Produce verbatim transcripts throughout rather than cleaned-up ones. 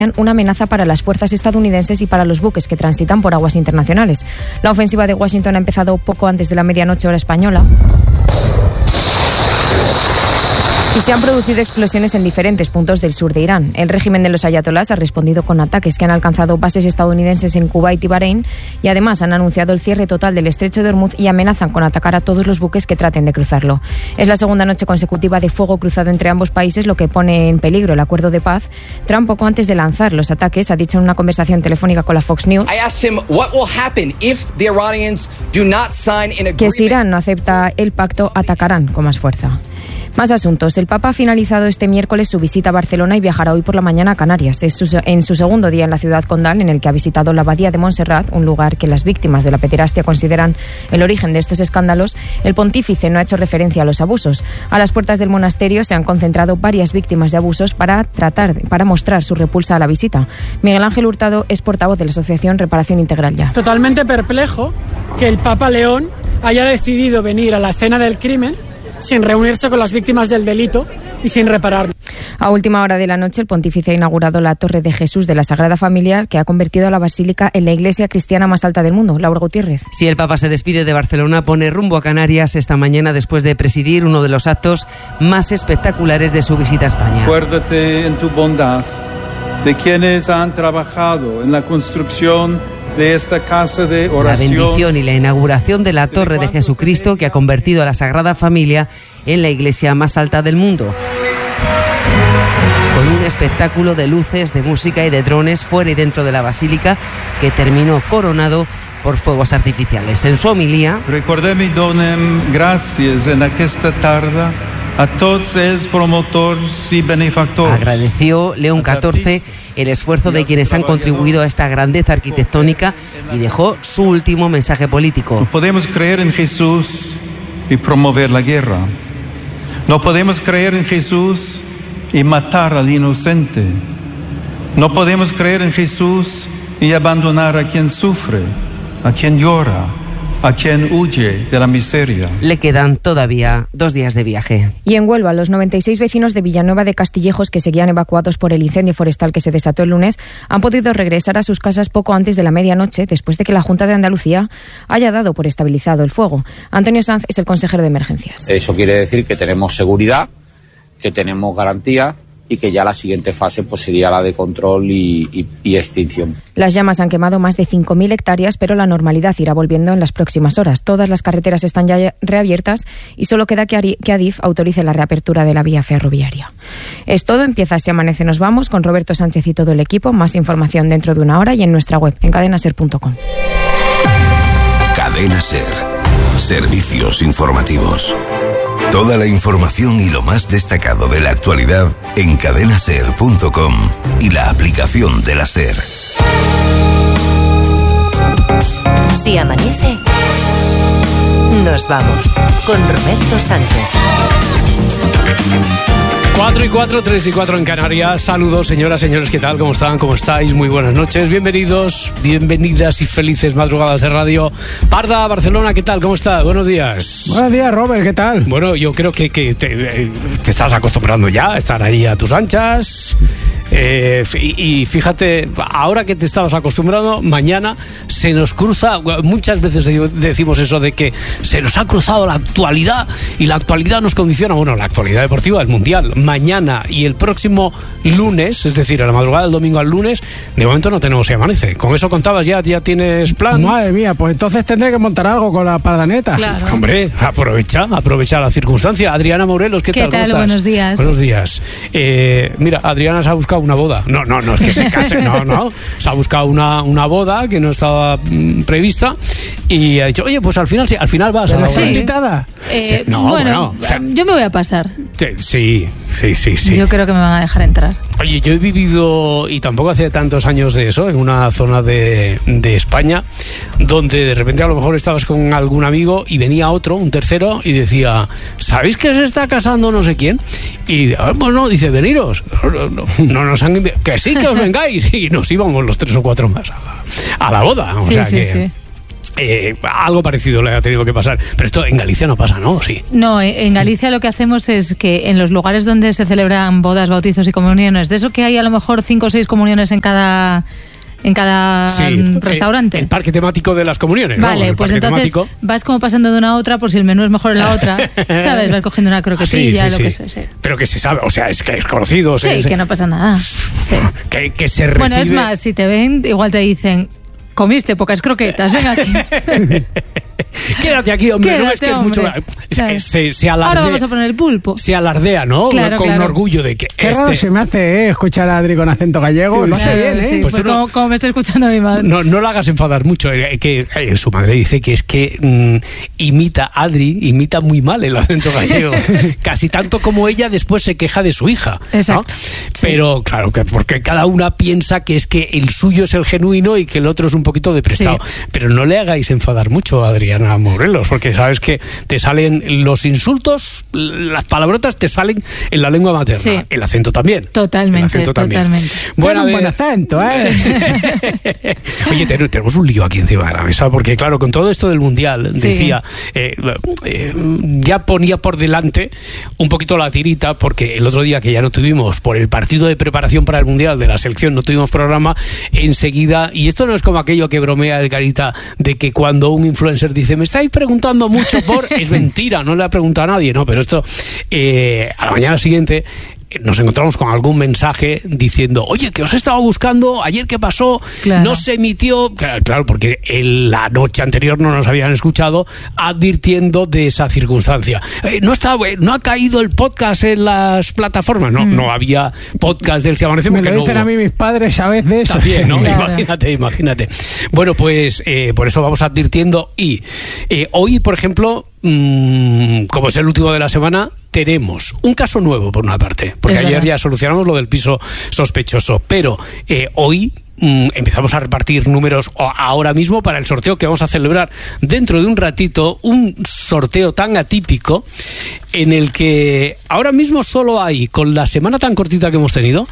una amenaza para las fuerzas estadounidenses y para los buques que transitan por aguas internacionales. La ofensiva de Washington ha empezado poco antes de la medianoche hora española. Y se han producido explosiones en diferentes puntos del sur de Irán. El régimen de los ayatolás ha respondido con ataques que han alcanzado bases estadounidenses en Kuwait y Bahrein, y además han anunciado el cierre total del estrecho de Hormuz y amenazan con atacar a todos los buques que traten de cruzarlo. Es la segunda noche consecutiva de fuego cruzado entre ambos países, lo que pone en peligro el acuerdo de paz. Trump, poco antes de lanzar los ataques, ha dicho en una conversación telefónica con la Fox News que si Irán no acepta el pacto, atacarán con más fuerza. Más asuntos. El Papa ha finalizado este miércoles su visita a Barcelona y viajará hoy por la mañana a Canarias. Es su, en su segundo día en la ciudad condal, en el que ha visitado la abadía de Montserrat, un lugar que las víctimas de la pederastia consideran el origen de estos escándalos. El pontífice no ha hecho referencia a los abusos. A las puertas del monasterio se han concentrado varias víctimas de abusos para tratar, para mostrar su repulsa a la visita. Miguel Ángel Hurtado es portavoz de la asociación Reparación Integral Ya. Totalmente perplejo que el Papa León haya decidido venir a la escena del crimen sin reunirse con las víctimas del delito y sin reparar. A última hora de la noche, el pontífice ha inaugurado la Torre de Jesús de la Sagrada Familia, que ha convertido a la basílica en la iglesia cristiana más alta del mundo. Laura Gutiérrez. Si el Papa se despide de Barcelona, pone rumbo a Canarias esta mañana después de presidir uno de los actos más espectaculares de su visita a España. Acuérdate en tu bondad de quienes han trabajado en la construcción de esta casa de oración. La bendición y la inauguración de la Torre de Jesucristo, que ha convertido a la Sagrada Familia en la iglesia más alta del mundo. Con un espectáculo de luces, de música y de drones fuera y dentro de la basílica, que terminó coronado por fuegos artificiales. En su homilía, recordem y donem gracias en aquesta tarda a todos los promotores y benefactores. Agradeció León catorce el esfuerzo de quienes han contribuido a esta grandeza arquitectónica y dejó su último mensaje político. No podemos creer en Jesús y promover la guerra. No podemos creer en Jesús y matar al inocente. No podemos creer en Jesús y abandonar a quien sufre, a quien llora, a quien huye de la miseria. Le quedan todavía dos días de viaje. Y en Huelva, los noventa y seis vecinos de Villanueva de Castillejos, que seguían evacuados por el incendio forestal que se desató el lunes, han podido regresar a sus casas poco antes de la medianoche, después de que la Junta de Andalucía haya dado por estabilizado el fuego. Antonio Sanz es el consejero de emergencias. Eso quiere decir que tenemos seguridad, que tenemos garantía y que ya la siguiente fase pues sería la de control y, y, y extinción. Las llamas han quemado más de cinco mil hectáreas, pero la normalidad irá volviendo en las próximas horas. Todas las carreteras están ya reabiertas y solo queda que, Ari, que Adif autorice la reapertura de la vía ferroviaria. Es todo, empieza Si Amanece Nos Vamos, con Roberto Sánchez y todo el equipo. Más información dentro de una hora y en nuestra web, en cadena ser punto com. Cadena Ser. Servicios informativos. Toda la información y lo más destacado de la actualidad en cadena ser punto com y la aplicación de la SER. Si amanece, nos vamos con Roberto Sánchez. cuatro y cuatro, tres y cuatro en Canarias. Saludos, señoras, señores, ¿qué tal? ¿Cómo están? ¿Cómo estáis? Muy buenas noches. Bienvenidos, bienvenidas y felices madrugadas de radio. Parda, Barcelona, ¿qué tal? ¿Cómo estás? Buenos días. Buenos días, Robert, ¿qué tal? Bueno, yo creo que, que te, te estás acostumbrando ya a estar ahí a tus anchas. Eh, y, y fíjate, ahora que te estabas acostumbrando, mañana se nos cruza, muchas veces decimos eso de que se nos ha cruzado la actualidad y la actualidad nos condiciona. Bueno, la actualidad deportiva, el Mundial, mañana y el próximo lunes, es decir, a la madrugada del domingo al lunes, de momento no tenemos Si Amanece. ¿Con eso contabas ya? ¿Ya tienes plan? Madre mía, pues entonces tendré que montar algo con la pardaneta. Claro. Hombre, aprovecha, aprovecha la circunstancia. Adriana Morelos, ¿qué, ¿Qué tal? tal? ¿Cómo estás? Buenos días. Buenos días. Eh, mira, Adriana se ha buscado una boda. No, no, no es que se case, no, no. Se ha buscado una, una boda que no estaba mm, prevista y ha dicho, oye, pues al final sí, al final vas a la boda. ¿Estás invitada? Eh, sí, no, bueno, bueno o sea, yo me voy a pasar. Sí, sí, sí, sí. Yo creo que me van a dejar entrar. Oye, yo he vivido, y tampoco hace tantos años de eso, en una zona de, de España, donde de repente a lo mejor estabas con algún amigo y venía otro, un tercero, y decía, ¿sabéis que se está casando no sé quién? Y, ah, pues no, dice, veniros. No, no, no, no nos han enviado. Que sí, que os vengáis. Y nos íbamos los tres o cuatro más a la, a la boda. O sí, sea sí, que... sí. Eh, algo parecido le ha tenido que pasar. Pero esto en Galicia no pasa, ¿no? Sí. No, en Galicia lo que hacemos es que en los lugares donde se celebran bodas, bautizos y comuniones, de eso que hay a lo mejor cinco o seis comuniones en cada... en cada sí, restaurante. El, el parque temático de las comuniones. Vale, ¿no? pues entonces temático. Vas como pasando de una a otra por si el menú es mejor en la otra, ¿sabes? Vas cogiendo una croquetilla, ah, sí, sí, lo sí. que sea. Sí. Pero que se sabe, o sea, es que es conocido. Sí, se, que no pasa nada. Sí. Que, que se recibe... Bueno, es más, si te ven, igual te dicen... Comiste pocas croquetas, venga aquí. Quédate aquí, hombre. Quédate, no es que hombre. es mucho. Se, se, se alardea. Ahora vamos a poner el pulpo. Se alardea, ¿no? Claro, con claro. un orgullo de que. Qué este... raro se me hace, ¿eh? Escuchar a Adri con acento gallego. Lo hace bien, ¿eh? Sí, pues, pues no, como, como me está escuchando mi madre. No, no la hagas enfadar mucho. Eh, que eh, su madre dice que es que mm, imita, Adri, imita muy mal el acento gallego. Casi tanto como ella después se queja de su hija. Exacto. ¿no? Sí. Pero claro, que porque cada una piensa que es que el suyo es el genuino y que el otro es un poquito de prestado. Sí. Pero no le hagáis enfadar mucho a Adriana Morelos, porque sabes que te salen los insultos, las palabrotas te salen en la lengua materna. Sí. El acento también. Totalmente, el acento también. totalmente. Bueno, un buen acento, ¿eh? Oye, tenemos un lío aquí encima de la mesa, porque claro, con todo esto del Mundial, sí. decía, eh, eh, ya ponía por delante un poquito la tirita, porque el otro día que ya no tuvimos, por el partido de preparación para el Mundial de la selección, no tuvimos programa, enseguida, y esto no es como aquello que bromea de Carita, de que cuando un influencer dice, me estáis preguntando mucho por... es mentira, no le ha preguntado a nadie, no, pero esto, eh, a la mañana siguiente nos encontramos con algún mensaje diciendo, oye, que os he estado buscando, ayer qué pasó, claro. no se emitió, claro, porque en la noche anterior no nos habían escuchado advirtiendo de esa circunstancia. Eh, no está, no ha caído el podcast en las plataformas, no, mm. no había podcast del Si Amanece. Me lo no dicen hubo. a mí mis padres a veces. También, ¿no? Claro. Imagínate, imagínate. Bueno, pues eh, por eso vamos advirtiendo y eh, hoy, por ejemplo, mmm, como es el último de la semana, tenemos un caso nuevo por una parte, porque es ayer verdad. ya solucionamos lo del piso sospechoso, pero eh, hoy mm, empezamos a repartir números ahora mismo para el sorteo que vamos a celebrar dentro de un ratito, un sorteo tan atípico en el que ahora mismo solo hay, con la semana tan cortita que hemos tenido,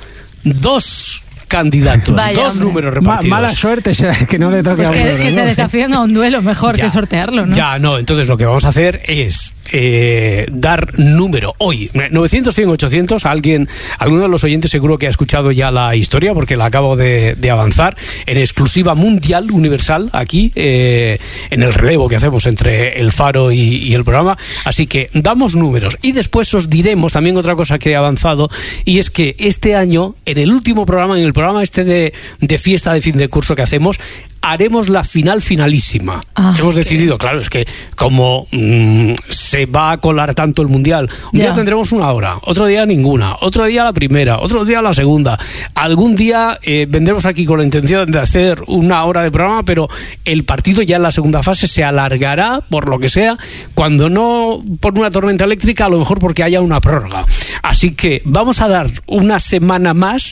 dos candidatos, Vaya, dos hombre. números repartidos. Ma- mala suerte será que no le toque pues a uno. que, que se desafíen a un duelo mejor ya, que sortearlo, ¿no? Ya, no, entonces lo que vamos a hacer es eh, dar número hoy, novecientos, cien, ochocientos, alguien, alguno de los oyentes seguro que ha escuchado ya la historia porque la acabo de, de avanzar en exclusiva mundial, universal, aquí eh, en el relevo que hacemos entre el Faro y, y el programa, así que damos números y después os diremos también otra cosa que he avanzado, y es que este año, en el último programa, en el programa este de, de fiesta de fin de curso que hacemos, haremos la final finalísima. Ah, Hemos decidido, okay. claro, es que como mmm, se va a colar tanto el Mundial, un yeah. día tendremos una hora, otro día ninguna, otro día la primera, otro día la segunda. Algún día eh, vendremos aquí con la intención de hacer una hora de programa, pero el partido ya en la segunda fase se alargará, por lo que sea, cuando no por una tormenta eléctrica, a lo mejor porque haya una prórroga. Así que vamos a dar una semana más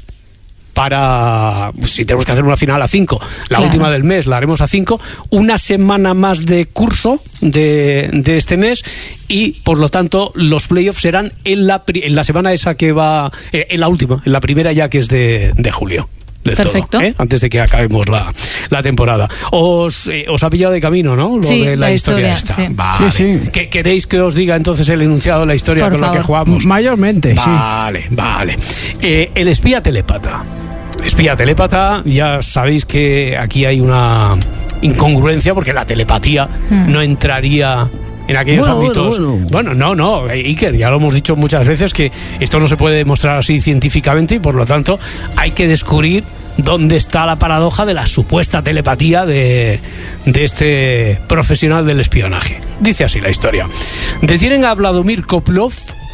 para, si tenemos que hacer una final a cinco, la claro. última del mes la haremos a cinco, una semana más de curso de, de este mes, y por lo tanto los playoffs serán en la, en la semana esa que va, eh, en la última, en la primera ya que es de, de julio. Perfecto. Todo, ¿eh? Antes de que acabemos la, la temporada. Os, eh, os ha pillado de camino, ¿no? Lo sí, de la, la historia, historia esta. sí. Vale. Sí, sí. ¿Qué, ¿Queréis que os diga entonces el enunciado de la historia por con favor. la que jugamos? Mayormente, vale, sí. Vale, vale. Eh, el espía telépata. Espía telépata, ya sabéis que aquí hay una incongruencia porque la telepatía hmm. no entraría en aquellos bueno, ámbitos. Bueno, bueno. bueno, no, no, Iker, ya lo hemos dicho muchas veces que esto no se puede demostrar así científicamente y por lo tanto hay que descubrir dónde está la paradoja de la supuesta telepatía de, de este profesional del espionaje. Dice así la historia. Detienen a Vladimir Koplov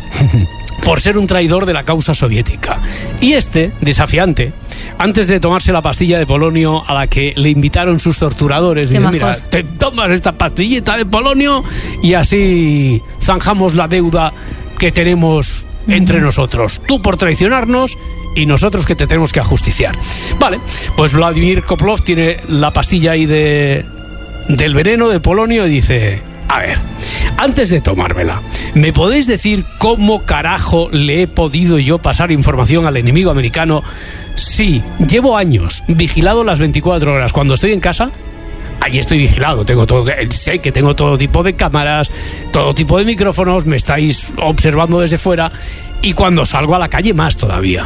por ser un traidor de la causa soviética. Y este, desafiante, antes de tomarse la pastilla de polonio a la que le invitaron sus torturadores, dice, mira, te tomas esta pastillita de polonio y así zanjamos la deuda que tenemos entre uh-huh. nosotros. Tú por traicionarnos y nosotros que te tenemos que ajusticiar. Vale, pues Vladimir Koplov tiene la pastilla ahí de del veneno de polonio y dice... A ver, antes de tomármela, ¿me podéis decir cómo carajo le he podido yo pasar información al enemigo americano si llevo años vigilado las veinticuatro horas cuando estoy en casa? Allí estoy vigilado, tengo todo, sé que tengo todo tipo de cámaras, todo tipo de micrófonos, me estáis observando desde fuera, y cuando salgo a la calle más todavía.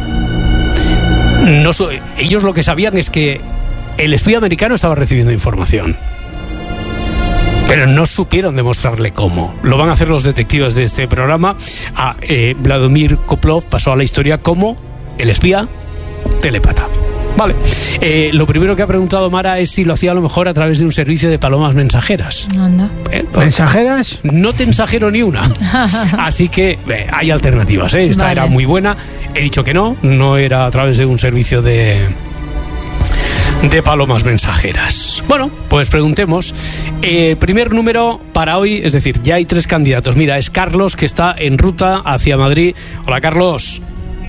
No so, ellos lo que sabían es que el espía americano estaba recibiendo información, pero no supieron demostrarle cómo. Lo van a hacer los detectives de este programa. A eh, Vladimir Koplov pasó a la historia como el espía telépata. Vale. Eh, lo primero que ha preguntado Mara es si lo hacía a lo mejor a través de un servicio de palomas mensajeras. Anda. Eh, ¿Mensajeras? No te ensajero ni una. Así que eh, hay alternativas, ¿eh? Esta vale. Era muy buena. He dicho que no, no era a través de un servicio de... de palomas mensajeras. Bueno, pues preguntemos. El eh, primer número para hoy, es decir, ya hay tres candidatos. Mira, es Carlos, que está en ruta hacia Madrid. Hola, Carlos.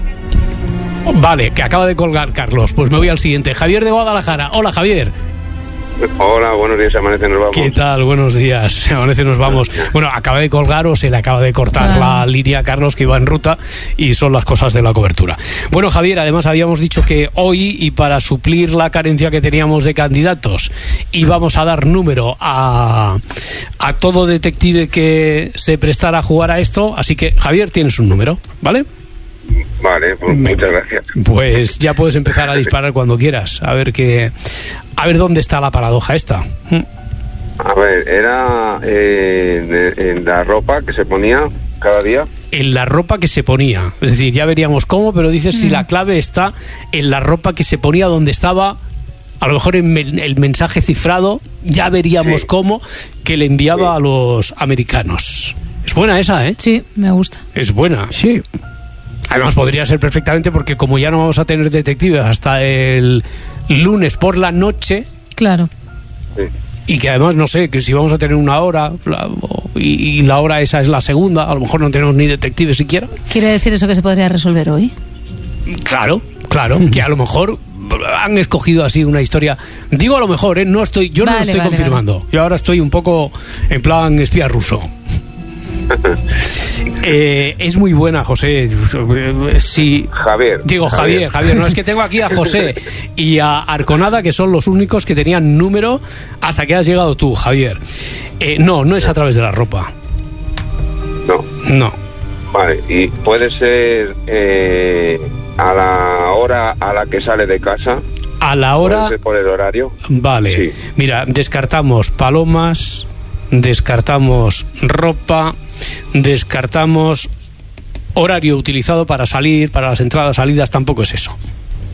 Vale, que acaba de colgar Carlos. Pues me voy al siguiente. Javier de Guadalajara. Hola, Javier. Hola, buenos días, Amanece, nos vamos. ¿Qué tal? Buenos días, Amanece, nos vamos. Bueno, acaba de colgar o se le acaba de cortar ah. la línea a Carlos, que iba en ruta, y son las cosas de la cobertura. Bueno, Javier, además habíamos dicho que hoy, y para suplir la carencia que teníamos de candidatos, íbamos a dar número a, a todo detective que se prestara a jugar a esto. Así que, Javier, tienes un número, ¿vale? Vale, pues muchas gracias. Pues ya puedes empezar a disparar cuando quieras. A ver qué, a ver dónde está la paradoja esta. A ver, era eh, en, en la ropa que se ponía cada día. En la ropa que se ponía. Es decir, ya veríamos cómo, pero dices mm. si la clave está en la ropa que se ponía donde estaba. A lo mejor en el mensaje cifrado, ya veríamos sí. cómo, que le enviaba sí. a los americanos. Es buena esa, ¿eh? Sí, me gusta. Es buena. Sí. Además podría ser perfectamente, porque como ya no vamos a tener detectives hasta el lunes por la noche. Claro. Sí. Y que además, no sé, que si vamos a tener una hora y, y la hora esa es la segunda, a lo mejor no tenemos ni detectives siquiera. ¿Quiere decir eso que se podría resolver hoy? Claro, claro, que a lo mejor han escogido así una historia. Digo a lo mejor, ¿eh? No estoy, yo vale, no lo estoy vale, confirmando. Vale. Yo ahora estoy un poco en plan espía ruso. Eh, es muy buena, José. Sí. Javier. Digo, Javier, Javier, Javier. No, es que tengo aquí a José y a Arconada, que son los únicos que tenían número hasta que has llegado tú, Javier. Eh, no, no es a través de la ropa. No. No. Vale, y puede ser eh, a la hora a la que sale de casa. A la hora. ¿Puede ser por el horario? Vale. Sí. Mira, descartamos palomas, descartamos ropa, descartamos horario utilizado para salir, para las entradas, salidas, tampoco es eso.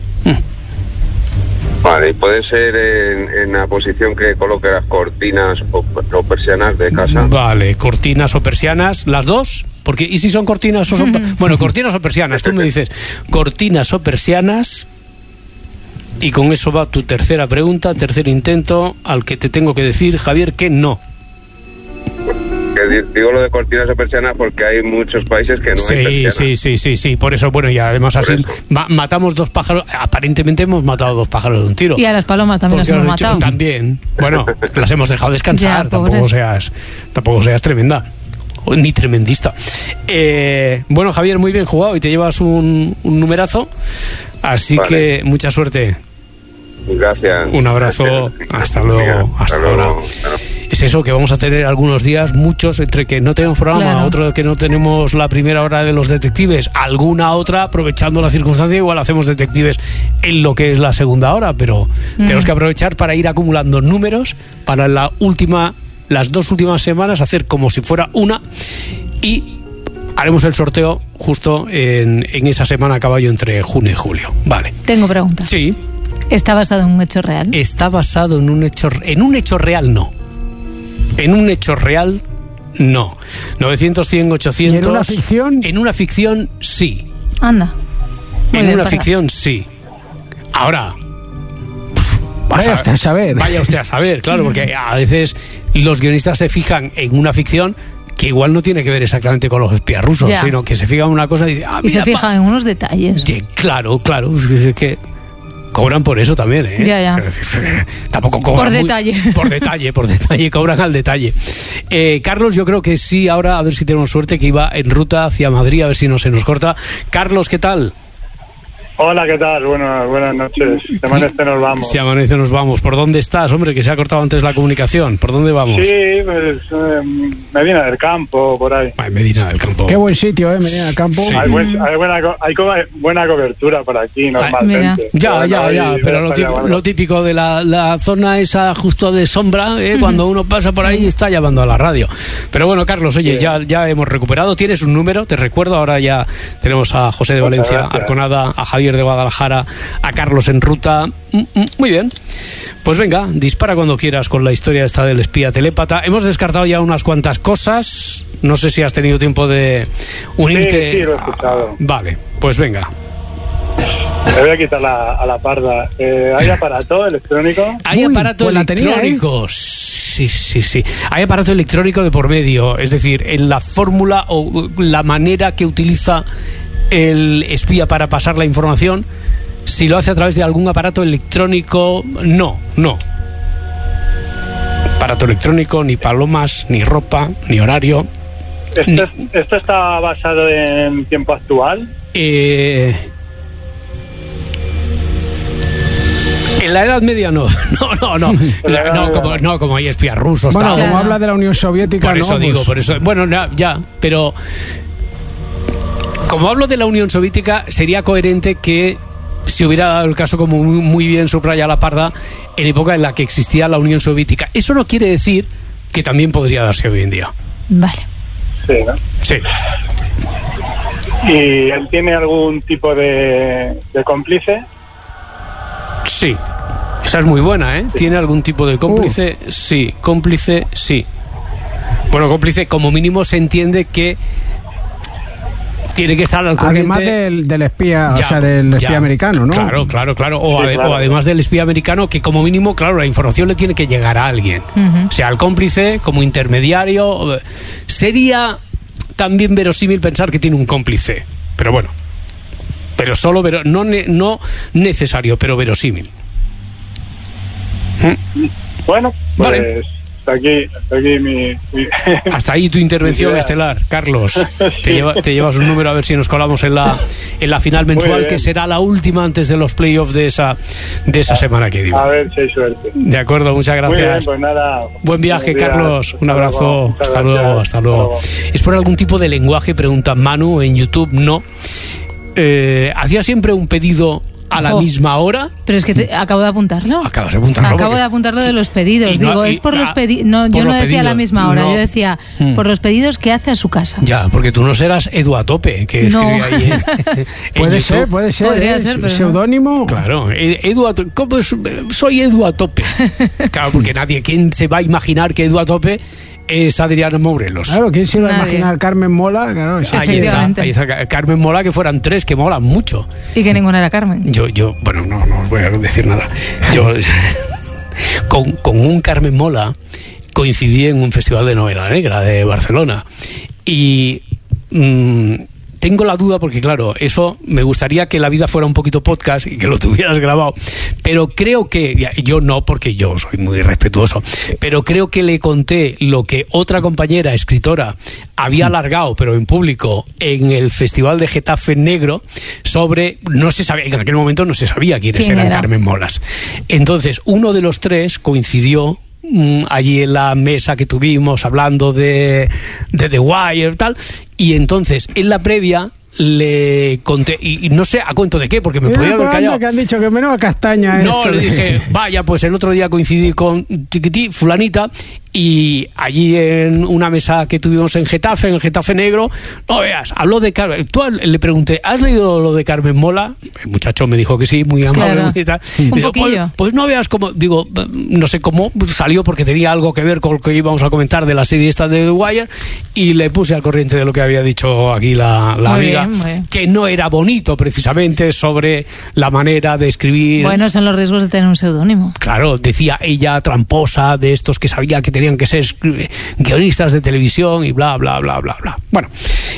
Vale, y puede ser en, en la posición que coloque las cortinas o, o persianas de casa. Vale, cortinas o persianas, las dos, porque ¿y si son cortinas o son... Bueno, cortinas o persianas, tú me dices cortinas o persianas, y con eso va tu tercera pregunta, tercer intento, al que te tengo que decir, Javier, que no. Digo lo de cortinas o persianas porque hay muchos países que no sí, hay persianas. Sí, sí, sí, sí, por eso, bueno, y además por así ma- matamos dos pájaros, aparentemente hemos matado dos pájaros de un tiro. Y a las palomas también las hemos dicho, matado. También, bueno, las hemos dejado descansar, ya, tampoco seas, tampoco seas tremenda, ni tremendista. Eh, bueno, Javier, muy bien jugado y te llevas un, un numerazo, así vale. que mucha suerte. Gracias. Un abrazo, hasta luego, hasta, hasta luego. ahora. Es eso, que vamos a tener algunos días, muchos, entre que no tenemos programa, claro. otro que no tenemos la primera hora de los detectives, alguna otra, aprovechando la circunstancia, igual hacemos detectives en lo que es la segunda hora, pero mm. tenemos que aprovechar para ir acumulando números para la última, las dos últimas semanas, hacer como si fuera una, y haremos el sorteo justo en, en esa semana a caballo entre junio y julio. Vale. Tengo preguntas. Sí. ¿Está basado en un hecho real? Está basado en un hecho, en un hecho real, no. En un hecho real, no. novecientos, cien, ochocientos... ¿Y en una ficción? En una ficción, sí. Anda. Muy en bien, una para. ficción, sí. Ahora... Vaya a, usted a saber. Vaya usted a saber, claro, porque a veces los guionistas se fijan en una ficción que igual no tiene que ver exactamente con los espías rusos, ya. sino que se fijan en una cosa y dicen... Ah, y mira, se fijan pa. en unos detalles. Sí, claro, claro. Es que... Cobran por eso también, ¿eh? Ya, ya. Tampoco cobran. Por detalle. Muy, por detalle, por detalle, cobran al detalle. Eh, Carlos, yo creo que sí, ahora a ver si tenemos suerte, que iba en ruta hacia Madrid, a ver si no se nos corta. Carlos, ¿qué tal? Hola, ¿qué tal? Bueno, buenas noches. Si amanece nos vamos. Si amanece nos vamos. ¿Por dónde estás, hombre? Que se ha cortado antes la comunicación. ¿Por dónde vamos? Sí, pues eh, Medina del Campo, por ahí. Ay, Medina del Campo. Qué buen sitio, ¿eh? Medina del Campo. Sí. Hay, buen, hay, buena, hay co- buena cobertura por aquí, normalmente. Ya, bueno, ya, ya. ahí, Pero lo típico, bueno. lo típico de la, la zona esa justo de sombra, ¿eh? Cuando uno pasa por ahí está llamando a la radio. Pero bueno, Carlos, oye, sí. ya, ya hemos recuperado. Tienes un número, te recuerdo. Ahora ya tenemos a José de Valencia, a Arconada, a Javier de Guadalajara, a Carlos en ruta. Muy bien, pues venga, dispara cuando quieras con la historia esta del espía telépata. Hemos descartado ya unas cuantas cosas. No sé si has tenido tiempo de unirte. Sí, sí, lo he escuchado. Vale, pues venga. Le voy a quitar la, a la parda. Eh, ¿Hay aparato electrónico? Hay Uy, aparato pues la tenía, electrónico. ¿eh? Sí, sí, sí. Hay aparato electrónico de por medio. Es decir, en la fórmula o la manera que utiliza el espía para pasar la información, si lo hace a través de algún aparato electrónico, no, no. Aparato electrónico, ni palomas, ni ropa, ni horario. ¿Esto, ni... ¿Esto está basado en tiempo actual? Eh... En la Edad Media no, no, no, no, la, no, como, no, como hay espías rusos. Bueno, tal. como claro. habla de la Unión Soviética, por eso no, digo, pues... por eso, bueno, ya, ya, pero como hablo de la Unión Soviética, sería coherente que si hubiera dado el caso, como muy, muy bien subraya la parda, en época en la que existía la Unión Soviética. Eso no quiere decir que también podría darse hoy en día. Vale. Sí, ¿no? Sí. ¿Y él tiene algún tipo de, de cómplice? Sí. Esa es muy buena, ¿eh? ¿Tiene algún tipo de cómplice? Uh. Sí. Cómplice, sí. Bueno, cómplice, como mínimo se entiende que tiene que estar al corriente. Además del, del espía, ya, o sea, del espía ya. americano, ¿no? Claro, claro, claro. O, sí, ade- claro. o además del espía americano, que como mínimo, claro, la información le tiene que llegar a alguien. Uh-huh. O sea, al cómplice, como intermediario. Sería también verosímil pensar que tiene un cómplice. Pero bueno. Pero solo, vero- no, ne- no necesario, pero verosímil. Bueno, pues... Vale. Hasta aquí, hasta aquí mi, mi... Hasta ahí tu intervención estelar, Carlos. Sí. Te, lleva, te llevas un número a ver si nos colamos en la en la final mensual, que será la última antes de los playoffs de esa de esa semana que digo. A ver si hay suerte. De acuerdo, muchas gracias. Muy bien, pues nada. Buen viaje, Carlos. Un hasta abrazo. Luego. Hasta luego, hasta luego. ¿Es por algún tipo de lenguaje? Pregunta Manu en YouTube. No. Eh, ¿Hacía siempre un pedido a la Ojo. misma hora? Pero es que te, acabo de apuntarlo. Acabas de apuntarlo. Acabo porque... de apuntarlo de los pedidos. Y no- Digo, y- es por ah, los pedidos. No, por yo no los decía a la pedidos. misma hora. No. Yo decía Mm. por los pedidos que hace a su casa. Ya, porque tú no serás Edu a tope, que No. escribe ahí en, en Puede YouTube. ser, puede ser. Podría ¿eh? ser, pero no. Seudónimo. Claro, E- Edu a to- ¿cómo es? Soy Edu a tope. Claro, porque nadie, ¿quién se va a imaginar que Edu a tope es Adriana Morelos? Claro, ¿quién se iba a Nadie. imaginar Carmen Mola? Claro, sí. Ahí está, Efectivamente. ahí está. Carmen Mola, que fueran tres, que molan mucho. Y que ninguna era Carmen. Yo, yo, bueno, no, no os voy a decir nada. Yo, con, con un Carmen Mola, coincidí en un festival de novela negra de Barcelona. Y mmm, tengo la duda, porque claro, eso me gustaría que la vida fuera un poquito podcast y que lo tuvieras grabado. Pero creo que, ya, yo no, porque yo soy muy respetuoso, pero creo que le conté lo que otra compañera escritora había alargado, pero en público, en el Festival de Getafe Negro, sobre, no se sabía, en aquel momento no se sabía quiénes ¿Quién eran era? Carmen Molas. Entonces, uno de los tres coincidió mm, allí en la mesa que tuvimos hablando de, de The Wire y tal, y entonces, en la previa, le conté, y, y no sé a cuento de qué, porque me Mira, podía haber anda, callado. que han dicho que menuda castaña. No, esto le de- dije, vaya, pues el otro día coincidí con Chiquití, fulanita, y allí en una mesa que tuvimos en Getafe, en el Getafe Negro, no veas, habló de Carmen. Tú le pregunté, ¿has leído lo de Carmen Mola? El muchacho me dijo que sí, muy amable. Claro. Muy tal. Un Digo, pues, poquillo. pues no veas cómo, digo, no sé cómo salió, porque tenía algo que ver con lo que íbamos a comentar de la serie esta de The Wire, y le puse al corriente de lo que había dicho aquí la, la Muy amiga, bien, muy bien. que no era bonito precisamente sobre la manera de escribir. Bueno, son los riesgos de tener un seudónimo. Claro, decía ella, tramposa, de estos que sabía que tenían que ser guionistas de televisión y bla, bla, bla, bla, bla. Bueno,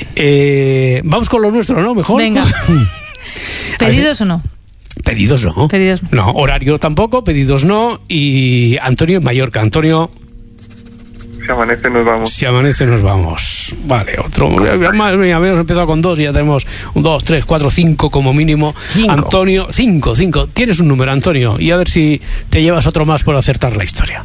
eh, vamos con lo nuestro, ¿no? Mejor. Venga. ¿Pedidos o no? Pedidos no. Pedidos no. No, horario tampoco, pedidos no. Y Antonio en Mallorca. Antonio. Si amanece nos vamos. Si amanece nos vamos. Vale, otro. Madre habíamos empezado con dos y ya tenemos un, dos, tres, cuatro, cinco como mínimo. Cinco. Antonio, cinco, cinco. Tienes un número, Antonio, y a ver si te llevas otro más por acertar la historia.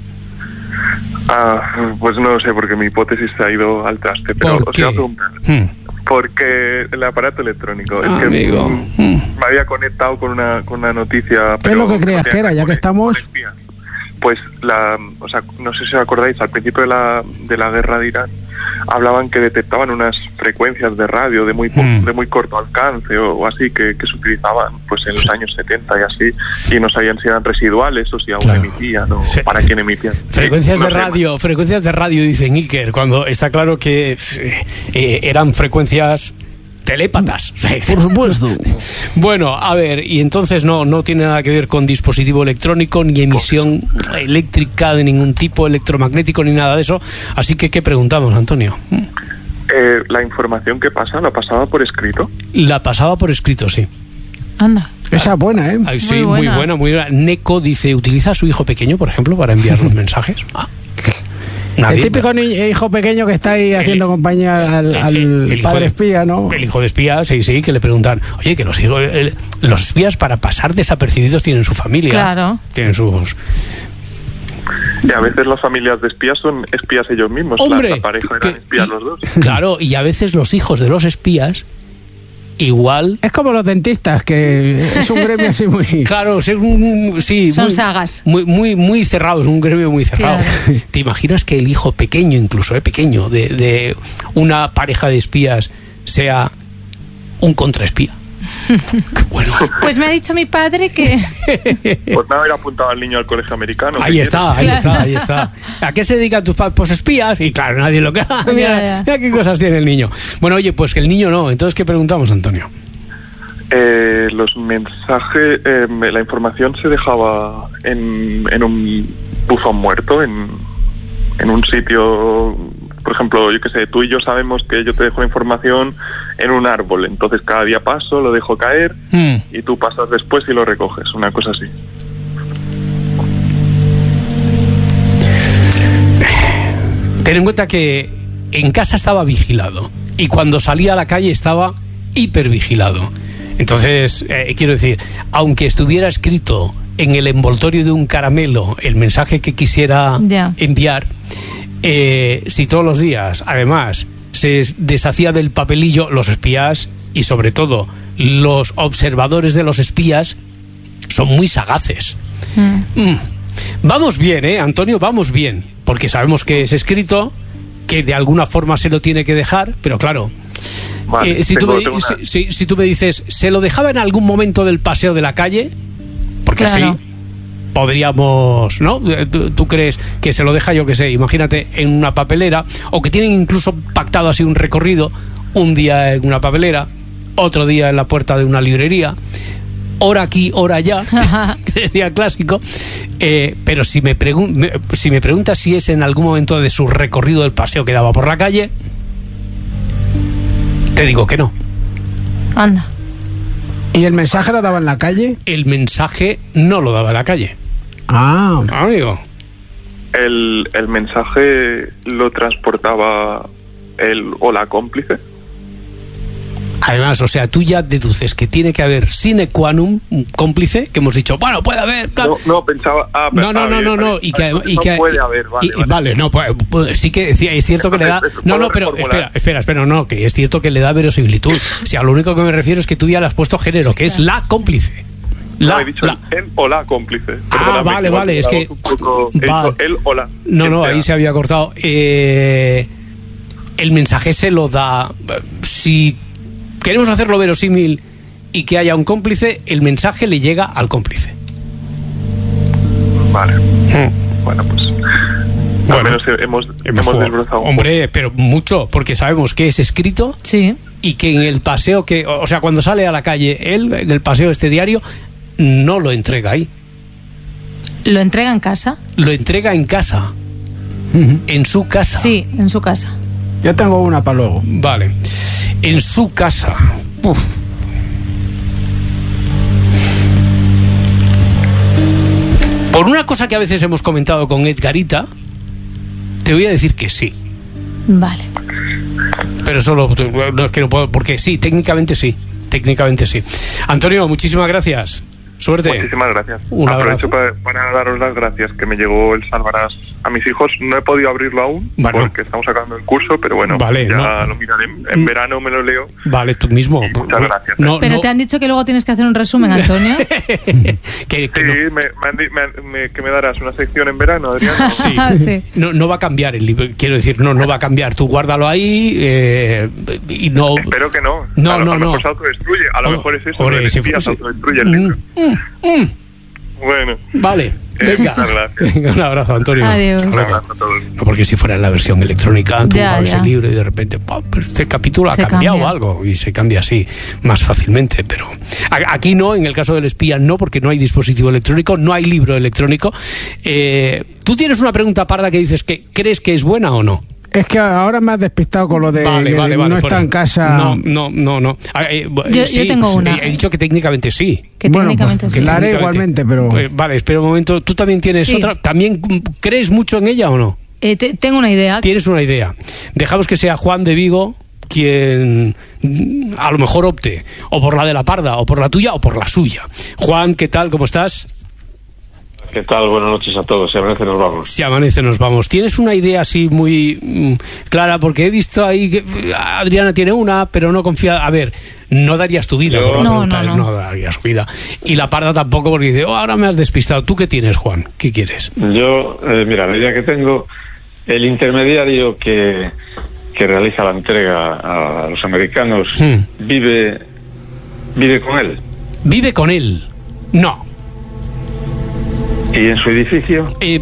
Ah, pues no lo sé, porque mi hipótesis se ha ido al traste, pero ¿Por os qué? iba a preguntar. Hmm. Porque el aparato electrónico, Ah, es que amigo. mm, Hmm. me había conectado con una, con una noticia. ¿Qué es lo que creías que era, ya que estamos? Pues, la, o sea, no sé si os acordáis, al principio de la, de la guerra de Irán, hablaban que detectaban unas frecuencias de radio de muy po- Mm. de muy corto alcance o, o así, que, que se utilizaban pues en los años setenta y así, y no sabían si eran residuales o si aún Claro. emitían o Sí. para quién emitían. Frecuencias No de sé. radio, frecuencias de radio, dicen Iker, cuando está claro que eh, eran frecuencias telépatas. Por supuesto. Bueno, a ver, y entonces no, no tiene nada que ver con dispositivo electrónico, ni emisión eléctrica de ningún tipo, electromagnético, ni nada de eso. Así que, ¿qué preguntamos, Antonio? Eh, la información que pasa, ¿la pasaba por escrito? La pasaba por escrito, sí. Anda. Esa es buena, ¿eh? Ay, sí, Muy muy buena. buena, muy buena. Neko dice, ¿utiliza a su hijo pequeño, por ejemplo, para enviar los mensajes? Ah. El Nadie. típico ni- hijo pequeño que está ahí El- haciendo compañía al, el- al el- el hijo padre de- espía, ¿no? El hijo de espía, sí, sí, que le preguntan, oye, que los hijos, el- los espías para pasar desapercibidos tienen su familia. Claro. Tienen sus... Y a veces las familias de espías son espías ellos mismos. Hombre, la, la pareja que- eran espías y- los dos. Claro, y a veces los hijos de los espías, igual... Es como los dentistas, que es un gremio así muy... Claro, es un- sí, Son muy, sagas. Muy, muy, muy cerrado, es un gremio muy cerrado. Claro. ¿Te imaginas que el hijo pequeño, incluso, eh, pequeño, de, de una pareja de espías sea un contraespía? Qué bueno. Pues me ha dicho mi padre que... Pues me haber apuntado al niño al colegio americano. Ahí ¿qué está, ahí Claro. está, ahí está. ¿A qué se dedican tus padres? Pues espías. Y claro, nadie lo cree. Ah, Mira, Ya, ya. mira qué cosas tiene el niño. Bueno, oye, pues que el niño no. Entonces, ¿qué preguntamos, Antonio? Eh, los mensajes, eh, la información se dejaba en, en un buzón muerto, en, en un sitio, por ejemplo, yo qué sé, tú y yo sabemos que yo te dejo la información en un árbol, entonces cada día paso, lo dejo caer Hmm. y tú pasas después y lo recoges, una cosa así. Ten en cuenta que en casa estaba vigilado y cuando salía a la calle estaba hipervigilado. Entonces, eh, quiero decir, aunque estuviera escrito en el envoltorio de un caramelo el mensaje que quisiera Ya. enviar, eh, si todos los días, además, se deshacía del papelillo, los espías y sobre todo los observadores de los espías son muy sagaces. Mm. Mm. Vamos bien, ¿eh, Antonio? Vamos bien. Porque sabemos que es escrito, que de alguna forma se lo tiene que dejar, pero claro, Vale, eh, si, tú tengo- me, tengo una- si, si- si tú me dices, ¿se lo dejaba en algún momento del paseo de la calle? Porque Claro. así podríamos, ¿no? Eh, ¿Tú, tú crees que se lo deja, yo qué sé, imagínate, en una papelera, o que tienen incluso pactado así un recorrido, un día en una papelera, otro día en la puerta de una librería, hora aquí, hora allá, que decía el clásico, eh, pero si me, pregun- me- si me preguntas si es en algún momento de su recorrido del paseo que daba por la calle, te digo que no. Anda. ¿Y el mensaje lo daba en la calle? El mensaje no lo daba en la calle. Ah, Amigo. El, el mensaje lo transportaba el o la cómplice. Además, o sea, tú ya deduces que tiene que haber sine qua non un cómplice, que hemos dicho, bueno, puede haber, tal. No, no, pensaba... Ah, No, no, ah, no, bien, no, no, vale. y que, Ah, y que no puede haber, vale, y- vale. vale, no, pues, pues, sí que sí, es cierto que le da, Entonces, no, no, puedo pero reformular. espera, espera, espera, no, que es cierto que le da verosimilitud. O sea, lo único que me refiero es que tú ya le has puesto género, que es la cómplice. La, no, he dicho la- él o la cómplice. Ah, Perdóname, vale, que me ha vale, es que- quedado un poco- he Va. dicho él o la. No, no, Quien ahí sea. se había cortado. Eh, el mensaje se lo da. Si queremos hacerlo verosímil y que haya un cómplice, el mensaje le llega al cómplice. Vale. Hmm. Bueno, pues... Bueno, al menos hemos, hemos, jugado. desbrozado un Hombre, pero mucho, porque sabemos que es escrito Sí. y que en el paseo que, o sea, cuando sale a la calle él, en el paseo este diario, no lo entrega ahí. ¿Lo entrega en casa? Lo entrega en casa. En su casa. Sí, en su casa. yo tengo una para luego. Vale. En su casa. Uf. Por una cosa que a veces hemos comentado con Edgarita, te voy a decir que sí. Vale. Pero solo, no es que no puedo, porque sí, técnicamente sí, técnicamente sí. Antonio, muchísimas gracias. Suerte. Muchísimas gracias. Un Aprovecho para, para daros las gracias, que me llegó el Salvarás a mis hijos. No he podido abrirlo aún, bueno, porque estamos sacando el curso, pero bueno, vale, ya no. lo miraré. En verano me lo leo. Vale, tú mismo. Y muchas gracias. No, pero no. Te han dicho que luego tienes que hacer un resumen, Antonio. que, que sí, no. me, me, me, me, que me darás una sección en verano, Adrián. ¿No? Sí. sí. No, no va a cambiar el libro, quiero decir, no, no va a cambiar. Tú guárdalo ahí eh, y no. Espero que no. No, a lo, no, a lo no. mejor se autodestruye. A lo oh, mejor es eso. Ore, el si espía fuese... se autodestruye el libro. Mm, mm, mm. Bueno. Vale. Venga. Venga, un abrazo, Antonio. Adiós. Un abrazo a todos. No, porque si fuera en la versión electrónica, tú ya, abres ya. el libro y de repente, ¡pum! Este capítulo ha se cambiado cambia. algo y se cambia así más fácilmente. Pero aquí no, en el caso del espía no, porque no hay dispositivo electrónico, no hay libro electrónico. Eh, ¿Tú tienes una pregunta parda que dices que crees que es buena o no? Es que ahora me has despistado con lo de vale, que vale, no vale, está en casa. No, no, no, no. Eh, yo, sí, yo tengo una. He, he dicho que técnicamente sí. Que bueno, técnicamente pues, sí. que la haré igualmente, pero... Pues, vale, espera un momento. ¿Tú también tienes sí. otra? ¿También crees mucho en ella o no? Eh, te, tengo una idea. Tienes una idea. Dejamos que sea Juan de Vigo quien a lo mejor opte o por la de la parda, o por la tuya, o por la suya. Juan, ¿qué tal? ¿Cómo estás? ¿Qué tal? Buenas noches a todos. Si amanece nos vamos. Si amanece nos vamos. ¿Tienes una idea así muy mm, clara? Porque he visto ahí que Adriana tiene una, pero no confía. A ver, no darías tu vida. Yo... Por la no, pregunta, no, no. no darías tu vida. Y la parda tampoco, porque dice, oh, ahora me has despistado. ¿Tú qué tienes, Juan? ¿Qué quieres? Yo, eh, mira, la idea que tengo, el intermediario que, que realiza la entrega a los americanos Hmm. vive, vive con él. ¿Vive con él? No. ¿Y en su edificio? Eh,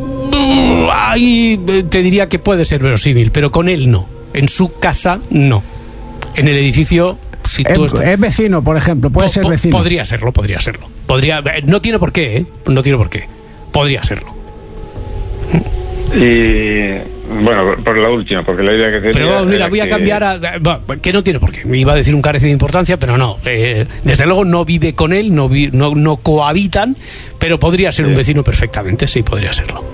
ahí eh, te diría que puede ser verosímil, pero con él no. En su casa, no. En el edificio, si tú Es, estás... es vecino, por ejemplo, puede Po- ser po- vecino. Podría serlo, podría serlo. Podría, eh, no tiene por qué, ¿eh? No tiene por qué. Podría serlo. Y bueno, por la última, porque la idea que tenía... Pero mira, era voy a que- cambiar a... va, que no tiene por qué. Me iba a decir un carece de importancia, pero no. Eh, desde luego no vive con él, no, vi- no, no cohabitan, pero podría ser un vecino perfectamente, sí, podría serlo.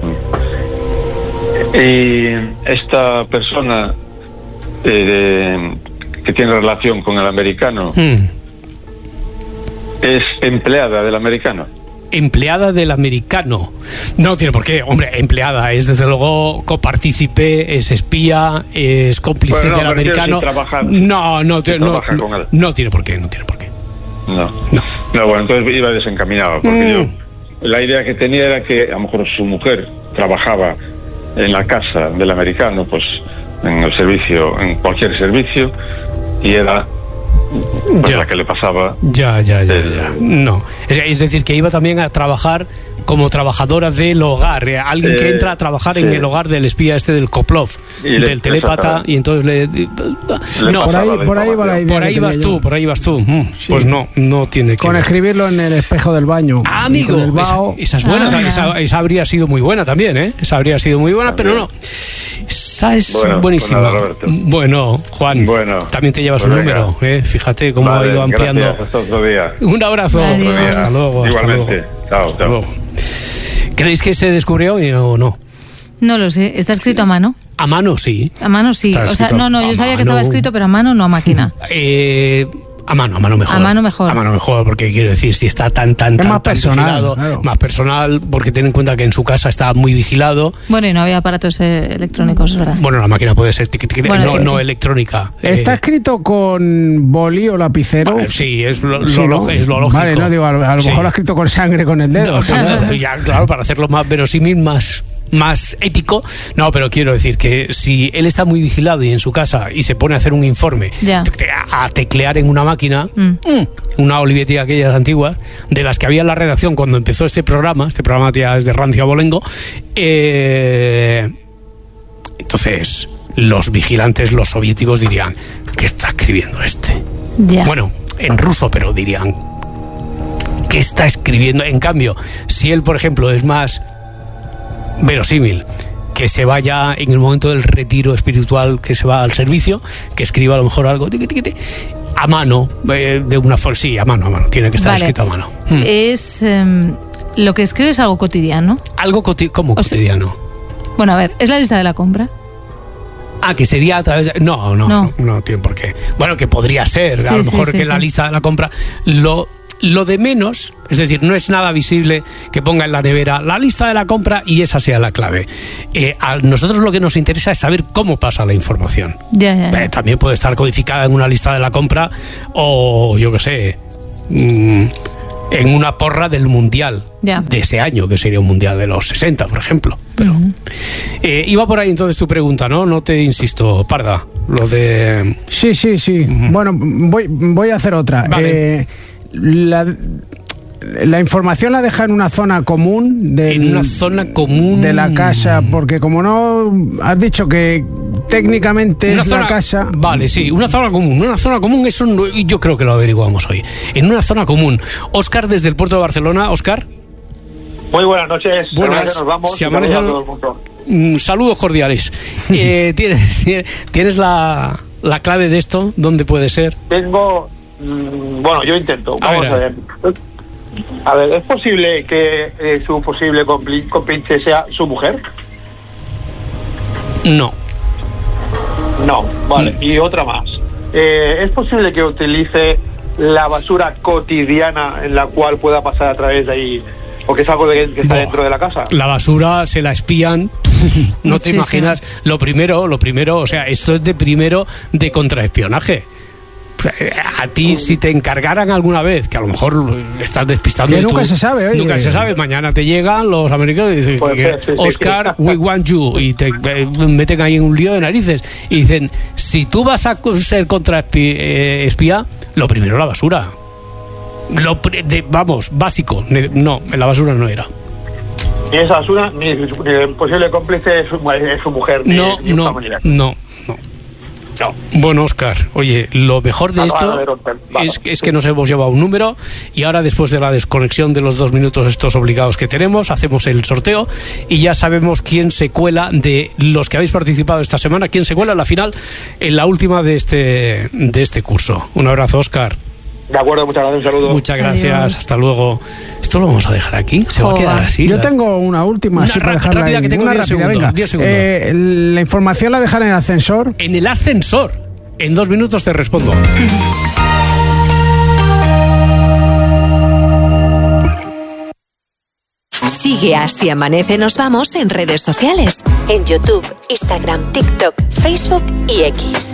Y esta persona eh, de- que tiene relación con el americano Mm. es empleada del americano. Empleada del americano. No tiene por qué, hombre, empleada es desde luego copartícipe, es espía, es cómplice Bueno, no, del me refiero americano. si trabaja- no, no, te- si no, trabaja no, con él. no tiene por qué, no tiene por qué. No. No. No, bueno, entonces iba desencaminado, porque Mm. yo la idea que tenía era que a lo mejor su mujer trabajaba en la casa del americano, pues en el servicio, en cualquier servicio, y era pues, Ya. la que le pasaba. Ya, ya, ya, Eh, ya. No. Es, es decir, que iba también a trabajar como trabajadora del hogar. eh, Alguien que Eh, entra a trabajar en sí. el hogar del espía este del Koplov, Y le- del telépata, exactamente. y entonces le... Le no, Por ahí, pasaba la por ahí va la idea. por ahí que vas tenía tú, yo. por ahí vas tú. Mm, Sí. Pues no, no tiene que Con ver. escribirlo en el espejo del baño. Ah, Y con amigo, el esa, vaho. esa es buena, Ah. esa, esa habría sido muy buena también, ¿eh? Esa habría sido muy buena, pero no. Esa es Bueno, buenísima. pues nada, Roberto. Bueno, Juan, Bueno, también te llevas pues un venga. número, ¿eh? Fíjate cómo Vale, ha ido ampliando. gracias, hasta otro día. Un abrazo. Adiós. Hasta luego. Hasta Igualmente. luego. Chao, Hasta chao. luego. ¿Creéis que se descubrió hoy o no? No lo sé. ¿Está escrito a mano? A mano, sí. A mano sí. Está O sea, escrito no, no, a yo sabía que mano. estaba escrito, pero a mano no a máquina. Eh, a mano, a mano mejor. A mano mejor. A mano mejor, porque quiero decir, si está tan, tan, Es tan, más tan personal, vigilado, claro. más personal, porque ten en cuenta que en su casa está muy vigilado. Bueno, y no había aparatos eh, electrónicos, es verdad. Bueno, la máquina puede ser tic, tic, tic, Bueno, no, sí, no sí. electrónica. ¿Está Eh, escrito con boli o lapicero? vale, sí, es lo, Sí, lo- ¿no? es lo lógico. Vale, no digo, a lo, a lo Sí. mejor lo ha escrito con sangre con el dedo. No, no, ya, claro, para hacerlo más verosímil, más, más épico. No, pero quiero decir que si él está muy vigilado y en su casa y se pone a hacer un informe, Ya. a, a teclear en una máquina, Mm. mm, una Olivetti aquellas antiguas, de las que había en la redacción cuando empezó este programa, este programa ya es de rancio abolengo, eh, entonces los vigilantes, los soviéticos dirían, ¿qué está escribiendo este? Ya. Bueno, en ruso, pero dirían, ¿qué está escribiendo? En cambio, si él, por ejemplo, es más verosímil que se vaya en el momento del retiro espiritual, que se va al servicio, que escriba a lo mejor algo tiqui, tiqui, tiqui, a mano, eh, de una forma, sí, a mano, a mano, tiene que estar Vale. escrito a mano. Hmm. Es... em, lo que escribe es algo cotidiano. Algo coti- como O sea, cotidiano. Bueno, a ver, ¿es la lista de la compra? Ah, que sería a través de... No, no, no, No. no, no tiene por qué. Bueno, que podría ser, a Sí, lo sí, mejor sí, que sí. la lista de la compra... Lo, lo de menos, es decir, no es nada visible que ponga en la nevera la lista de la compra y esa sea la clave. Eh, a nosotros lo que nos interesa es saber cómo pasa la información. Ya, ya, ya. Eh, también puede estar codificada en una lista de la compra o, yo qué sé, mm, en una porra del mundial Ya. de ese año, que sería un mundial de los sesenta, por ejemplo. Pero eh, iba por ahí entonces tu pregunta, ¿no? No te insisto, Parda, lo de... Sí, sí, sí. Bueno, voy, voy a hacer otra. Vale. Eh, la, la información la deja en una zona común del, En una zona común de la casa, porque como no has dicho que técnicamente Una es zona- la casa. Vale, sí, una zona común. Una zona común, eso no- yo creo que lo averiguamos hoy. En una zona común. Óscar, desde el puerto de Barcelona. Óscar. Muy buenas noches. Buenas. Nos vamos. Si amanece- Saludos a todo el mundo. Mm, saludos cordiales. Eh, ¿Tienes, tienes la, la clave de esto? ¿Dónde puede ser? Tengo. mm, Bueno, yo intento. A Vamos ver, a a ver. A ver, ¿es posible que eh, su posible compli- cómplice sea su mujer? No. No, vale. Y otra más. Eh, ¿Es posible que utilice la basura cotidiana en la cual pueda pasar a través de ahí? ¿O que es algo de, que está Buah. dentro de la casa? La basura se la espían. No te Muchísimo. imaginas. Lo primero, lo primero, o sea, esto es de primero de contraespionaje. A ti, si te encargaran alguna vez, que a lo mejor estás despistando... Que y tú- nunca se sabe, oye. Nunca se sabe. Mañana te llegan los americanos y dicen, Pues, que, sí, sí, sí. Oscar, we want you. Y te eh, meten ahí en un lío de narices. Y dicen, si tú vas a ser contraespía, lo primero la basura. Lo, pri- de- vamos, básico. Ne- No, en la basura no era. Ni esa basura, ni, ni el posible cómplice es su, es su mujer. Ni, No, ni un no, familiar. no, no. No. Bueno, Óscar, oye, lo mejor de Ah, esto vale, vale, vale. es, es que nos hemos llevado un número y ahora, después de la desconexión de los dos minutos estos obligados que tenemos, hacemos el sorteo y ya sabemos quién se cuela de los que habéis participado esta semana, quién se cuela en la final, en la última de este, de este curso. Un abrazo, Óscar. De acuerdo, muchas gracias, un saludo. Muchas gracias, Adiós. hasta luego. Esto lo vamos a dejar aquí, se va a Joder. quedar así. Yo la- tengo una última, Una así para ra- dejarla rápida, ahí. que tengo Una diez rápida, segundos, venga. diez segundos. Eh, la información la dejan en el ascensor. En el ascensor. En dos minutos te respondo. Sigue a Si Amanece Nos Vamos en redes sociales. En YouTube, Instagram, TikTok, Facebook y X.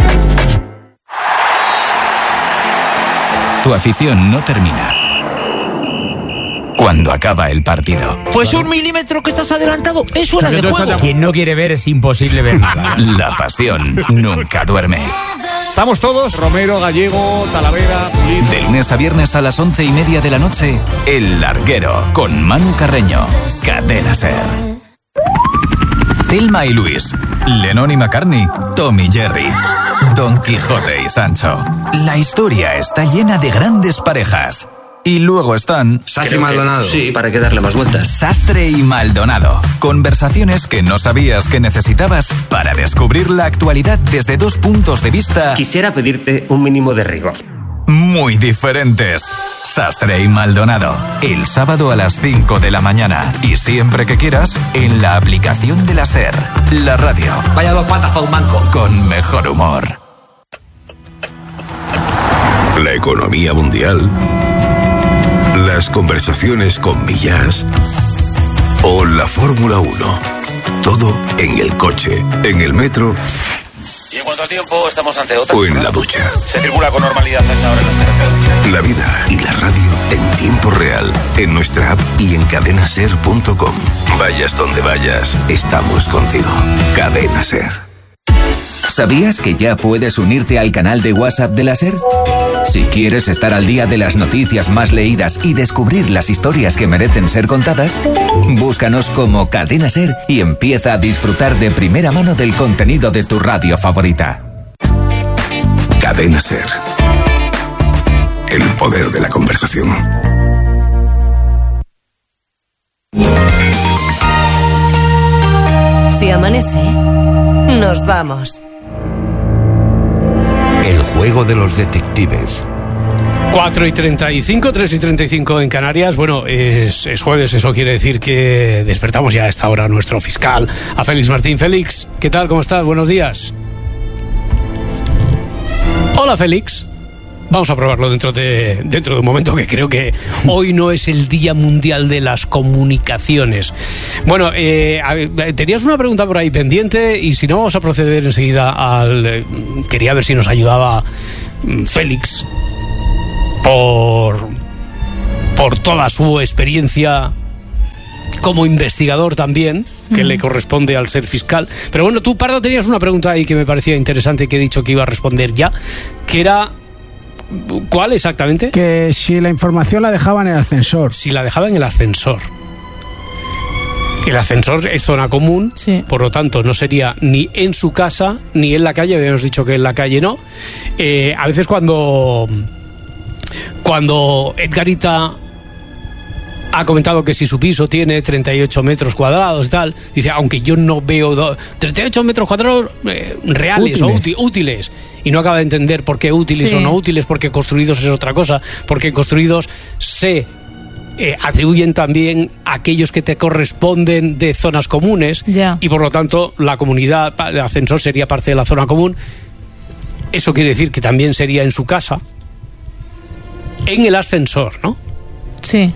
Tu afición no termina cuando acaba el partido. Pues un milímetro que estás adelantado es fuera de juego. Quien no quiere ver es imposible ver nada. La pasión nunca duerme. Estamos todos, Romero, Gallego, Talavera, Pulido. De lunes a viernes a las once y media de la noche, El Larguero, con Manu Carreño, Cadena Ser. Thelma y Luis, Lennon y McCartney, Tom y Jerry, Don Quijote y Sancho. La historia está llena de grandes parejas. Y luego están... Sastre y Maldonado. Sí, ¿para qué darle más vueltas? Sastre y Maldonado. Conversaciones que no sabías que necesitabas para descubrir la actualidad desde dos puntos de vista... Quisiera pedirte un mínimo de rigor. muy diferentes. Sastre y Maldonado. El sábado a las cinco de la mañana. Y siempre que quieras, en la aplicación de la SER. La radio. Vaya dos patas para un banco. Con mejor humor. La economía mundial. Las conversaciones con Millás. O la Fórmula uno. Todo en el coche, en el metro. Y en cuanto al tiempo, estamos ante otra. O en la ducha. Se circula con normalidad a esta hora en las carreteras. La vida y la radio en tiempo real. En nuestra app y en cadena ser punto com. Vayas donde vayas, estamos contigo. Cadena Ser. ¿Sabías que ya puedes unirte al canal de WhatsApp de la SER? Si quieres estar al día de las noticias más leídas y descubrir las historias que merecen ser contadas, búscanos como Cadena SER y empieza a disfrutar de primera mano del contenido de tu radio favorita. Cadena Ser. El poder de la conversación. Si amanece, nos vamos. El juego de los detectives. cuatro y treinta y cinco, tres y treinta y cinco en Canarias. Bueno, es, es jueves, eso quiere decir que despertamos ya a esta hora nuestro fiscal, a Félix Martín. Félix, ¿qué tal? ¿Cómo estás? Buenos días. Hola, Félix. Vamos a probarlo dentro de, dentro de un momento, que creo que hoy no es el Día Mundial de las Comunicaciones. Bueno, eh, tenías una pregunta por ahí pendiente y si no, vamos a proceder enseguida al... Eh, quería ver si nos ayudaba Félix por, por toda su experiencia como investigador también, que mm. le corresponde al ser fiscal. Pero bueno, tú, Parda, tenías una pregunta ahí que me parecía interesante, que he dicho que iba a responder ya, que era... ¿Cuál exactamente? Que si la información la dejaba en el ascensor. Si la dejaba en el ascensor. El ascensor es zona común, sí. Por lo tanto no sería ni en su casa ni en la calle. Habíamos dicho que en la calle no. Eh, a veces cuando cuando Edgarita ha comentado que si su piso tiene treinta y ocho metros cuadrados y tal, dice, aunque yo no veo do, treinta y ocho metros cuadrados eh, reales útiles. o úti, útiles, y no acaba de entender por qué útiles sí. o no útiles, porque construidos es otra cosa, porque construidos se eh, atribuyen también a aquellos que te corresponden de zonas comunes, yeah. y por lo tanto la comunidad, el ascensor sería parte de la zona común. Eso quiere decir que también sería en su casa, en el ascensor, ¿no? Sí.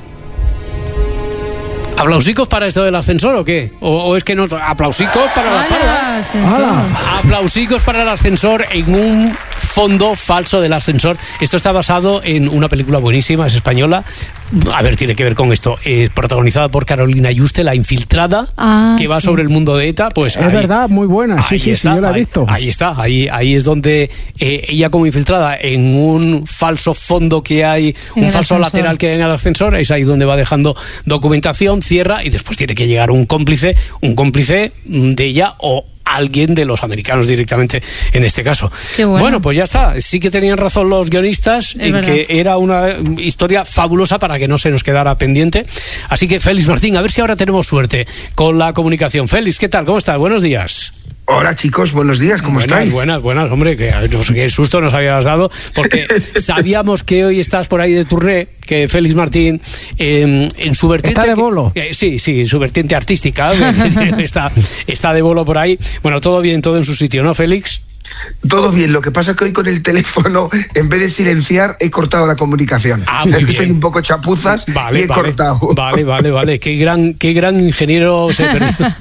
¿Aplausicos para esto del ascensor o qué? ¿O, o es que no? ¿Aplausicos para la Parda? Aplausicos para el ascensor en un fondo falso del ascensor. Esto está basado en una película buenísima, es española. A ver, tiene que ver con esto. Es protagonizada por Carolina Yuste, La Infiltrada, ah, que va sí. sobre el mundo de ETA. Pues es ahí, verdad, muy buena. Sí, sí, está, sí, yo la he visto. Ahí, ahí está, ahí, ahí es donde eh, ella como infiltrada en un falso fondo que hay, en un falso ascensor. lateral que hay en el ascensor, es ahí donde va dejando documentación, cierra y después tiene que llegar un cómplice, un cómplice de ella o alguien de los americanos directamente en este caso. Bueno. bueno, pues ya está. Sí que tenían razón los guionistas es en verdad. que era una historia fabulosa para que no se nos quedara pendiente. Así que, Félix Martín, a ver si ahora tenemos suerte con la comunicación. Félix, ¿qué tal? ¿Cómo estás? Buenos días. Hola chicos, buenos días, ¿cómo buenas, estáis? Buenas, buenas, hombre, que no sé qué susto nos habías dado, porque sabíamos que hoy estás por ahí de turné, que Félix Martín, eh, en su vertiente... ¿Está de bolo? Que, eh, sí, sí, su vertiente artística, está, está de bolo por ahí. Bueno, todo bien, todo en su sitio, ¿no, Félix? Todo bien, lo que pasa es que hoy con el teléfono, en vez de silenciar, he cortado la comunicación. Ah, muy bien. Soy un poco chapuzas vale, y he vale, cortado. Vale, vale, vale. Qué gran, qué gran ingeniero se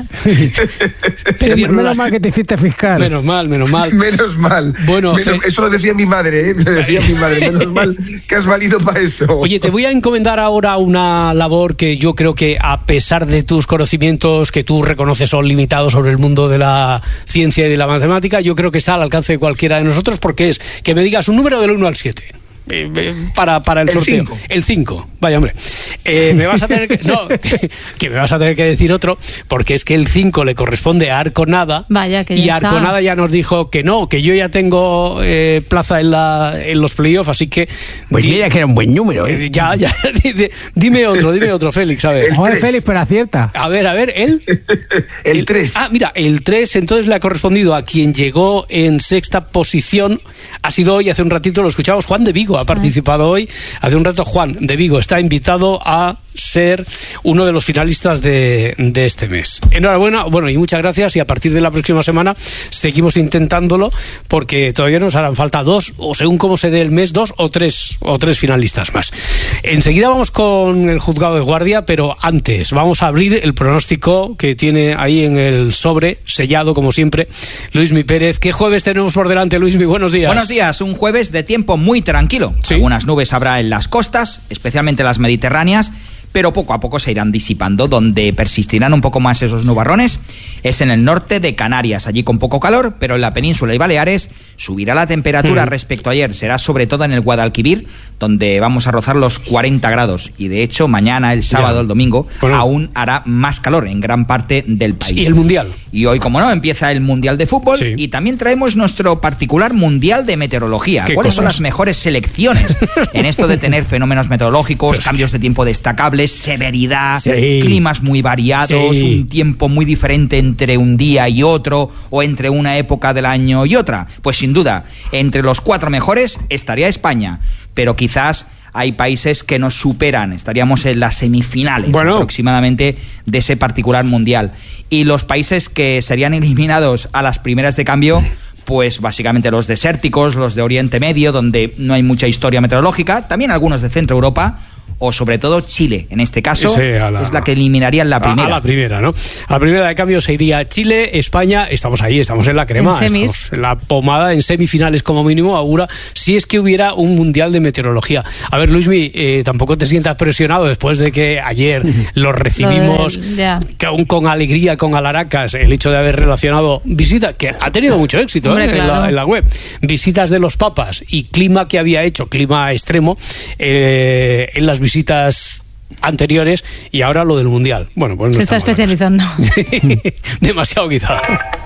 perdió. Menos mal que te hiciste fiscal. Menos mal, menos mal. Menos mal. Bueno, menos, fe... Eso lo decía mi madre, ¿eh? Lo decía mi madre. Menos mal que has valido para eso. Oye, te voy a encomendar ahora una labor que yo creo que, a pesar de tus conocimientos que tú reconoces son limitados sobre el mundo de la ciencia y de la matemática, yo creo que está al alcance de cualquiera de nosotros, porque es que me digas un número del uno al siete. Eh, eh, para, para el, el sorteo. Cinco. El cinco. Vaya, hombre. Eh, me vas a tener que... No, que, que me vas a tener que decir otro, porque es que el cinco le corresponde a Arconada. Vaya, que ya y Arconada está. Ya nos dijo que no, que yo ya tengo eh, plaza en, la, en los playoffs, así que... Pues di, mira que era un buen número, ¿eh? eh ya, ya. Dime otro, dime otro, Félix, a ver. Joder, Félix, pero acierta. A ver, a ver, ¿él? El tres. Ah, mira, el tres entonces le ha correspondido a quien llegó en sexta posición. Ha sido hoy, hace un ratito lo escuchábamos, Juan de Vigo ha participado hoy. Hace un rato Juan de Vigo está invitado a ser uno de los finalistas de, de este mes. Enhorabuena, bueno, y muchas gracias, y a partir de la próxima semana seguimos intentándolo, porque todavía nos harán falta dos, o según cómo se dé el mes, dos o tres o tres finalistas más. Enseguida vamos con el juzgado de guardia, pero antes vamos a abrir el pronóstico que tiene ahí en el sobre, sellado como siempre, Luismi Pérez. ¿Qué jueves tenemos por delante, Luismi? Buenos días. Buenos días, un jueves de tiempo muy tranquilo. ¿Sí? Algunas nubes habrá en las costas, especialmente las mediterráneas, pero poco a poco se irán disipando. Donde persistirán un poco más esos nubarrones es en el norte de Canarias, allí con poco calor, pero en la península y Baleares subirá la temperatura mm. respecto a ayer. Será sobre todo en el Guadalquivir, donde vamos a rozar los cuarenta grados, y de hecho mañana, el sábado, ya. el domingo, bueno. aún hará más calor en gran parte del país. ¿Y el Mundial? Y hoy, como no, empieza el Mundial de Fútbol, sí. y también traemos nuestro particular Mundial de Meteorología. ¿Cuáles cosas? son las mejores selecciones en esto de tener fenómenos meteorológicos, pues, cambios de tiempo destacables, severidad, sí. climas muy variados, sí. un tiempo muy diferente entre un día y otro, o entre una época del año y otra? Pues sin duda, entre los cuatro mejores estaría España, pero quizás hay países que nos superan, estaríamos en las semifinales bueno. aproximadamente de ese particular mundial. Y los países que serían eliminados a las primeras de cambio, pues básicamente los desérticos, los de Oriente Medio, donde no hay mucha historia meteorológica, también algunos de Centro Europa, o sobre todo Chile, en este caso, sí, la, es la que eliminaría en la primera. A la primera, ¿no? A la primera de cambio se iría Chile, España, estamos ahí, estamos en la crema, en estamos en la pomada, en semifinales como mínimo, augura, si es que hubiera un mundial de meteorología. A ver, Luismi, eh, tampoco te sientas presionado después de que ayer los recibimos Lo de, yeah. con, con alegría, con alaracas, el hecho de haber relacionado visitas, que ha tenido mucho éxito Hombre, ¿eh? claro. en, la, en la web, visitas de los papas y clima que había hecho, clima extremo, eh, en las visitas visitas anteriores y ahora lo del mundial. Bueno, pues no se está especializando. Demasiado quizá.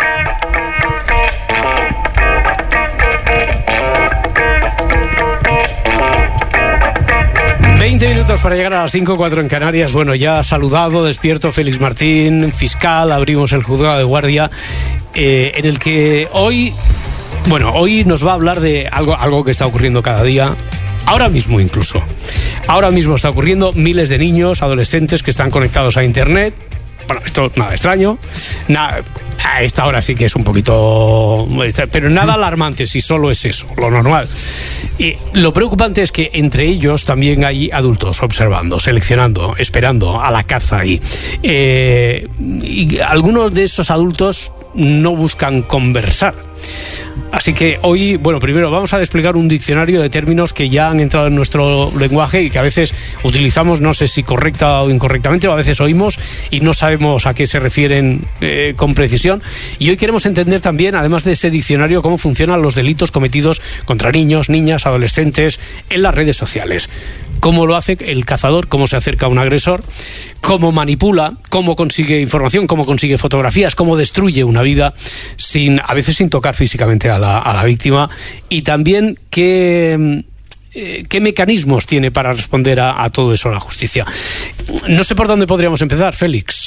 veinte minutos para llegar a las cinco, cuatro en Canarias. Bueno, ya saludado, despierto Félix Martín, fiscal, abrimos el juzgado de guardia, eh, en el que hoy, bueno, hoy nos va a hablar de algo, algo que está ocurriendo cada día. Ahora mismo incluso. Ahora mismo está ocurriendo, miles de niños, adolescentes que están conectados a Internet. Bueno, esto nada extraño. Nada, a esta hora sí que es un poquito... Pero nada alarmante si solo es eso, lo normal. Y lo preocupante es que entre ellos también hay adultos observando, seleccionando, esperando a la caza ahí. Eh, y algunos de esos adultos no buscan conversar. Así que hoy, bueno, primero vamos a explicar un diccionario de términos que ya han entrado en nuestro lenguaje y que a veces utilizamos, no sé si correcta o incorrectamente, o a veces oímos y no sabemos a qué se refieren eh, con precisión. Y hoy queremos entender también, además de ese diccionario, cómo funcionan los delitos cometidos contra niños, niñas, adolescentes en las redes sociales. Cómo lo hace el cazador, cómo se acerca a un agresor, cómo manipula, cómo consigue información, cómo consigue fotografías, cómo destruye una vida, sin a veces sin tocar físicamente a la, a la víctima, y también qué, eh, qué mecanismos tiene para responder a, a todo eso la justicia. No sé por dónde podríamos empezar, Félix.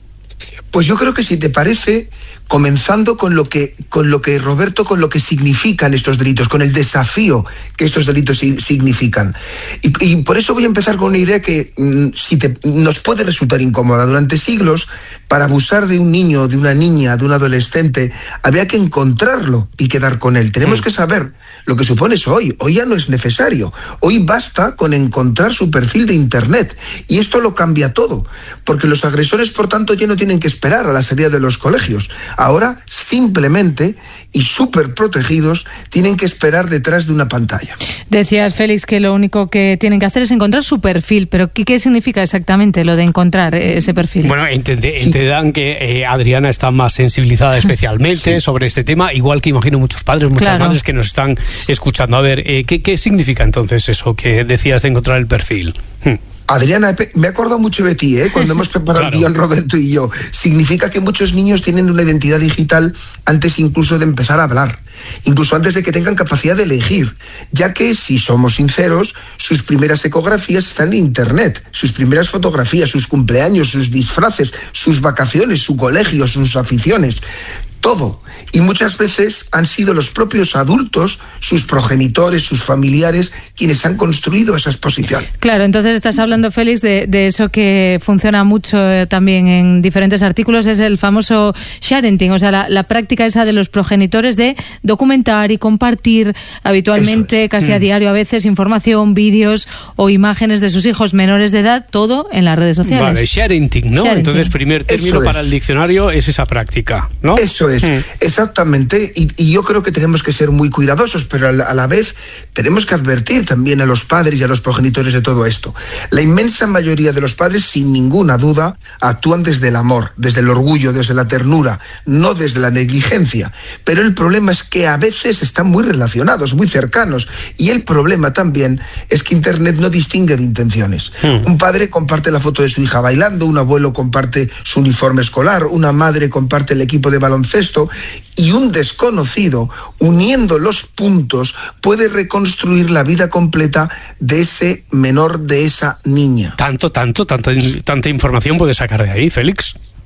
Pues yo creo que si te parece, comenzando con lo que, con lo que Roberto, con lo que significan estos delitos, con el desafío que estos delitos si, significan. Y, y por eso voy a empezar con una idea que mm, si te, nos puede resultar incómoda. Durante siglos, para abusar de un niño, de una niña, de un adolescente, había que encontrarlo y quedar con él. Tenemos mm. que saber lo que supone eso hoy. Hoy ya no es necesario. Hoy basta con encontrar su perfil de Internet. Y esto lo cambia todo. Porque los agresores, por tanto, ya no tienen que esperar a la salida de los colegios. Ahora, simplemente, y súper protegidos, tienen que esperar detrás de una pantalla. Decías, Félix, que lo único que tienen que hacer es encontrar su perfil, pero ¿qué, qué significa exactamente lo de encontrar ese perfil? Bueno, entende, sí. entendan que eh, Adriana está más sensibilizada especialmente sí. sobre este tema, igual que imagino muchos padres, muchas claro. madres que nos están escuchando. A ver, eh, ¿qué, ¿qué significa entonces eso que decías de encontrar el perfil? Hmm. Adriana, me he acordado mucho de ti, ¿eh? Cuando hemos preparado claro. el guión, Roberto y yo. Significa que muchos niños tienen una identidad digital antes incluso de empezar a hablar, incluso antes de que tengan capacidad de elegir, ya que, si somos sinceros, sus primeras ecografías están en Internet, sus primeras fotografías, sus cumpleaños, sus disfraces, sus vacaciones, su colegio, sus aficiones, todo. Y muchas veces han sido los propios adultos, sus progenitores, sus familiares, quienes han construido esa exposición. Claro, entonces estás hablando, Félix, de, de eso que funciona mucho eh, también en diferentes artículos, es el famoso sharing, o sea, la, la práctica esa de los progenitores de documentar y compartir habitualmente, es. casi mm. a diario a veces, información, vídeos o imágenes de sus hijos menores de edad, todo en las redes sociales. Vale, sharing, ¿no? Sharing. Entonces, primer término para el diccionario es esa práctica, ¿no? Eso es. Mm. Exactamente, y, y yo creo que tenemos que ser muy cuidadosos, pero a la, a la vez tenemos que advertir también a los padres y a los progenitores de todo esto. La inmensa mayoría de los padres, sin ninguna duda, actúan desde el amor, desde el orgullo, desde la ternura, no desde la negligencia. Pero el problema es que a veces están muy relacionados, muy cercanos, y el problema también es que Internet no distingue de intenciones. Hmm. Un padre comparte la foto de su hija bailando, un abuelo comparte su uniforme escolar, una madre comparte el equipo de baloncesto, y un desconocido, uniendo los puntos, puede reconstruir la vida completa de ese menor, de esa niña. Tanto, tanto, tanta, tanta información puede sacar de ahí, Félix.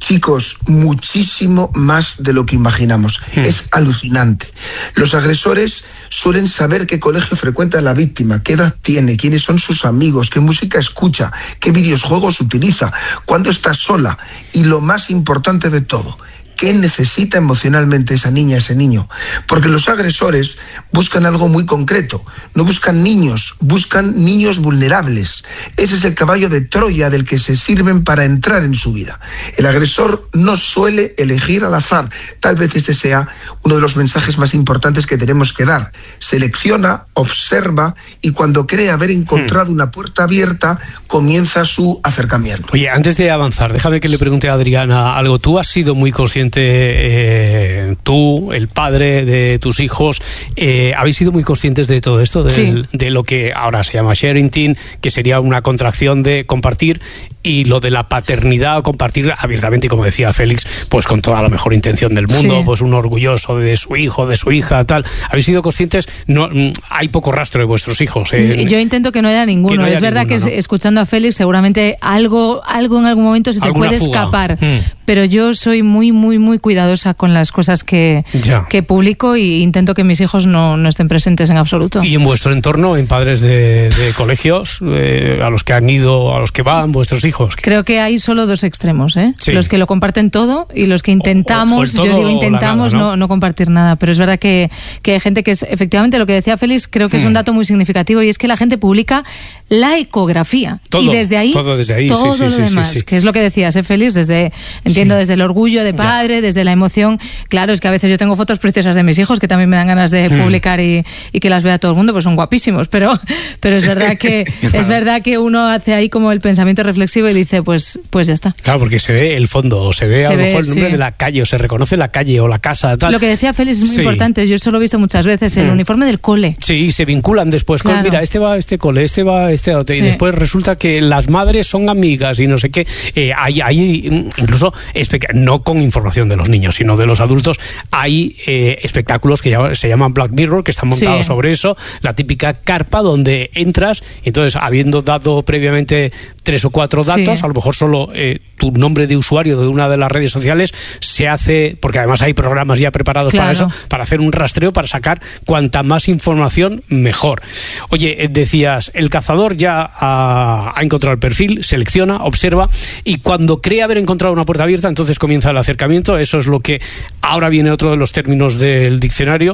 Chicos, muchísimo más de lo que imaginamos. Mm. Es alucinante. Los agresores suelen saber qué colegio frecuenta la víctima, qué edad tiene, quiénes son sus amigos, qué música escucha, qué videojuegos utiliza, cuándo está sola y lo más importante de todo, ¿qué necesita emocionalmente esa niña, ese niño? Porque los agresores buscan algo muy concreto. No buscan niños, buscan niños vulnerables. Ese es el caballo de Troya del que se sirven para entrar en su vida. El agresor no suele elegir al azar. Tal vez este sea uno de los mensajes más importantes que tenemos que dar. Selecciona, observa y cuando cree haber encontrado hmm. una puerta abierta, comienza su acercamiento. Oye, antes de avanzar, déjame que le pregunte a Adriana algo. Tú has sido muy consciente Eh, tú, el padre de tus hijos, eh, habéis sido muy conscientes de todo esto, de, sí. de lo que ahora se llama sharing, que sería una contracción de compartir, y lo de la paternidad, compartir abiertamente, como decía Félix, pues con toda la mejor intención del mundo, sí. pues un orgulloso de su hijo, de su hija, tal. ¿Habéis sido conscientes? No, hay poco rastro de vuestros hijos. Eh, Yo intento que no haya ninguno. No haya es verdad ninguno, que ¿no? escuchando a Félix seguramente algo, algo en algún momento se te puede fuga? escapar, mm. pero yo soy muy, muy, muy cuidadosa con las cosas que, que publico y intento que mis hijos no, no estén presentes en absoluto. ¿Y en vuestro entorno, en padres de, de colegios, eh, a los que han ido, a los que van vuestros hijos? Creo que hay solo dos extremos, ¿eh? Sí. Los que lo comparten todo y los que intentamos, o, o yo digo intentamos nada, ¿no? No, no compartir nada, pero es verdad que, que hay gente que es, efectivamente lo que decía Félix, creo que mm. es un dato muy significativo y es que la gente publica la ecografía todo, y desde ahí todo, desde ahí, todo sí, sí, lo sí, demás, sí, sí. que es lo que decías, ¿eh, Félix? Desde, entiendo, sí. desde el orgullo de padre, ya. desde la emoción. Claro, es que a veces yo tengo fotos preciosas de mis hijos que también me dan ganas de mm. publicar y, y que las vea todo el mundo, pues son guapísimos, pero, pero es verdad que es verdad que uno hace ahí como el pensamiento reflexivo y dice, pues, pues ya está. Claro, porque se ve el fondo, se ve se a lo ve, mejor el nombre sí. de la calle, o se reconoce la calle o la casa, tal. Lo que decía Félix es muy sí. importante, yo eso lo he visto muchas veces, el mm. uniforme del cole. Sí, se vinculan después claro. con, mira, este va a este cole, este va a este otro, sí. y después resulta que las madres son amigas y no sé qué. Eh, hay, hay incluso, no con información de los niños, sino de los adultos, hay eh, espectáculos que ya, se llaman Black Mirror, que están montados sí. sobre eso, la típica carpa donde entras, y entonces, habiendo dado previamente tres o cuatro datos, sí. a lo mejor solo eh, tu nombre de usuario de una de las redes sociales se hace, porque además hay programas ya preparados claro. para eso, para hacer un rastreo, para sacar cuanta más información, mejor. Oye, eh, decías, el cazador ya ha, ha encontrado el perfil, selecciona, observa, y cuando cree haber encontrado una puerta abierta, entonces comienza el acercamiento. Eso es lo que ahora viene otro de los términos del diccionario,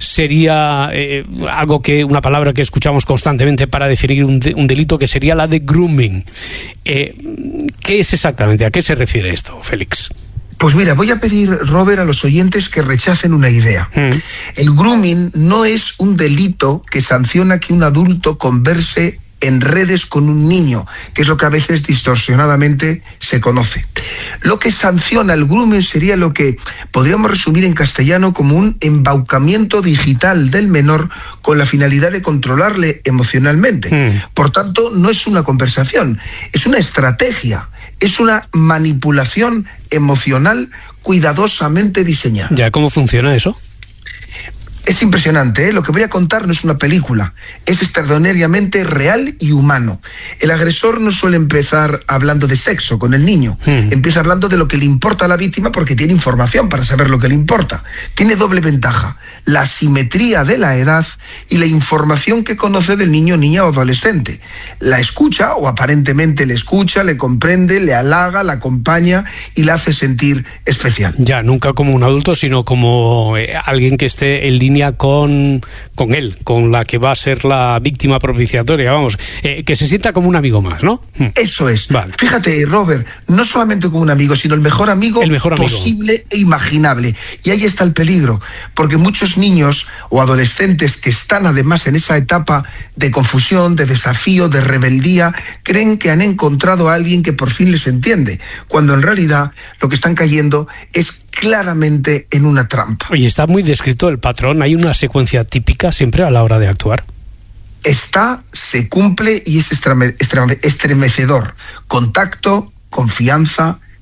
sería eh, algo que, una palabra que escuchamos constantemente para definir un, de, un delito, que sería la de grooming. Eh, ¿Qué es exactamente? ¿A qué se refiere esto, Félix? Pues mira, voy a pedir, Robert, a los oyentes que rechacen una idea. Mm. El grooming no es un delito que sanciona que un adulto converse en redes con un niño, que es lo que a veces distorsionadamente se conoce. Lo que sanciona el grooming sería lo que podríamos resumir en castellano como un embaucamiento digital del menor con la finalidad de controlarle emocionalmente. Mm. Por tanto, no es una conversación, es una estrategia, es una manipulación emocional cuidadosamente diseñada. ¿Ya cómo funciona eso? Es impresionante, ¿eh? Lo que voy a contar no es una película, es extraordinariamente real y humano. El agresor no suele empezar hablando de sexo con el niño, mm. empieza hablando de lo que le importa a la víctima porque tiene información para saber lo que le importa. Tiene doble ventaja, la simetría de la edad y la información que conoce del niño, niña o adolescente. La escucha, o aparentemente le escucha, le comprende, le halaga, la acompaña y la hace sentir especial. Ya, nunca como un adulto, sino como eh, alguien que esté en línea Con, con él, con la que va a ser la víctima propiciatoria, vamos, eh, que se sienta como un amigo más, ¿no? Eso es. Vale. Fíjate, Robert, no solamente como un amigo, sino el mejor amigo, el mejor amigo posible e imaginable. Y ahí está el peligro, porque muchos niños o adolescentes que están además en esa etapa de confusión, de desafío, de rebeldía, creen que han encontrado a alguien que por fin les entiende, cuando en realidad lo que están cayendo es claramente en una trampa. Oye, está muy descrito el patrón. ¿Hay una secuencia típica siempre a la hora de actuar? Está, se cumple y es estreme, estreme, estremecedor. Contacto, confianza,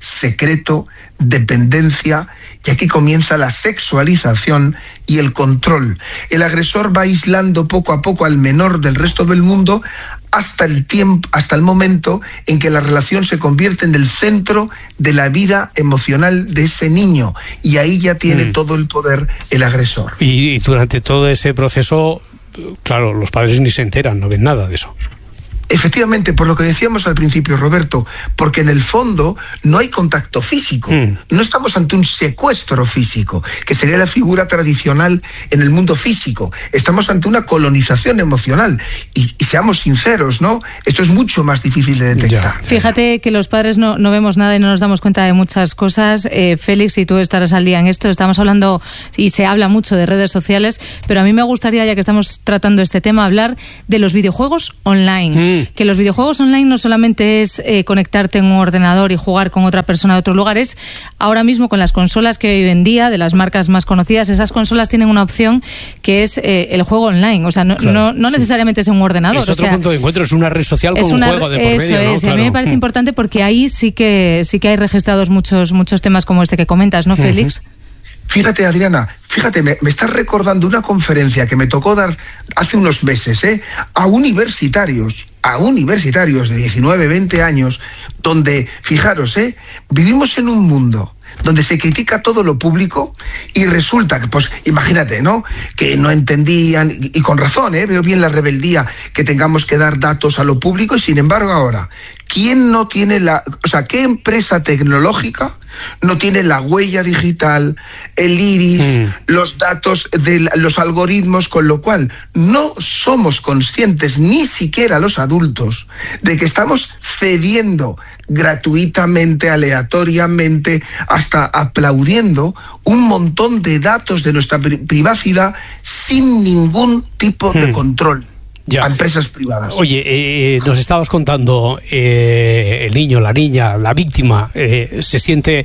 secreto, dependencia, y aquí comienza la sexualización y el control. El agresor va aislando poco a poco al menor del resto del mundo hasta el tiempo, hasta el momento en que la relación se convierte en el centro de la vida emocional de ese niño, y ahí ya tiene mm. todo el poder el agresor. Y, y durante todo ese proceso, claro, los padres ni se enteran, no ven nada de eso. Efectivamente, por lo que decíamos al principio, Roberto, porque en el fondo no hay contacto físico. Mm. No estamos ante un secuestro físico, que sería la figura tradicional en el mundo físico. Estamos ante una colonización emocional. Y, y seamos sinceros, ¿no? Esto es mucho más difícil de detectar. Ya. Fíjate que los padres no, no vemos nada y no nos damos cuenta de muchas cosas. Eh, Félix, y tú estarás al día en esto. Estamos hablando, y se habla mucho de redes sociales, pero a mí me gustaría, ya que estamos tratando este tema, hablar de los videojuegos online. Mm. Que los videojuegos online no solamente es eh, conectarte en un ordenador y jugar con otra persona de otro lugar, es ahora mismo con las consolas que hay hoy en día, de las marcas más conocidas, esas consolas tienen una opción que es eh, el juego online. O sea, no, claro, no, no sí. necesariamente es en un ordenador. Es otro o sea, punto de encuentro, es una red social con una, un juego de por medio. Eso ¿no? es, Claro. a mí me parece importante porque ahí sí que sí que hay registrados muchos, muchos temas como este que comentas, ¿no, Félix? Uh-huh. Fíjate, Adriana, fíjate, me, me estás recordando una conferencia que me tocó dar hace unos meses, ¿eh? a universitarios, a universitarios de diecinueve, veinte años, donde, fijaros, ¿eh? vivimos en un mundo donde se critica todo lo público y resulta que, pues, imagínate, ¿no? Que no entendían, y, y con razón, ¿eh? Veo bien la rebeldía, que tengamos que dar datos a lo público, y sin embargo ahora, ¿quién no tiene la, o sea, qué empresa tecnológica no tiene la huella digital, el iris, mm. los datos de los algoritmos, con lo cual no somos conscientes, ni siquiera los adultos, de que estamos cediendo gratuitamente, aleatoriamente, hasta aplaudiendo un montón de datos de nuestra pri- privacidad sin ningún tipo mm. de control. Ya. A empresas privadas. Oye, eh, nos estabas contando, eh, el niño, la niña, la víctima, eh, se siente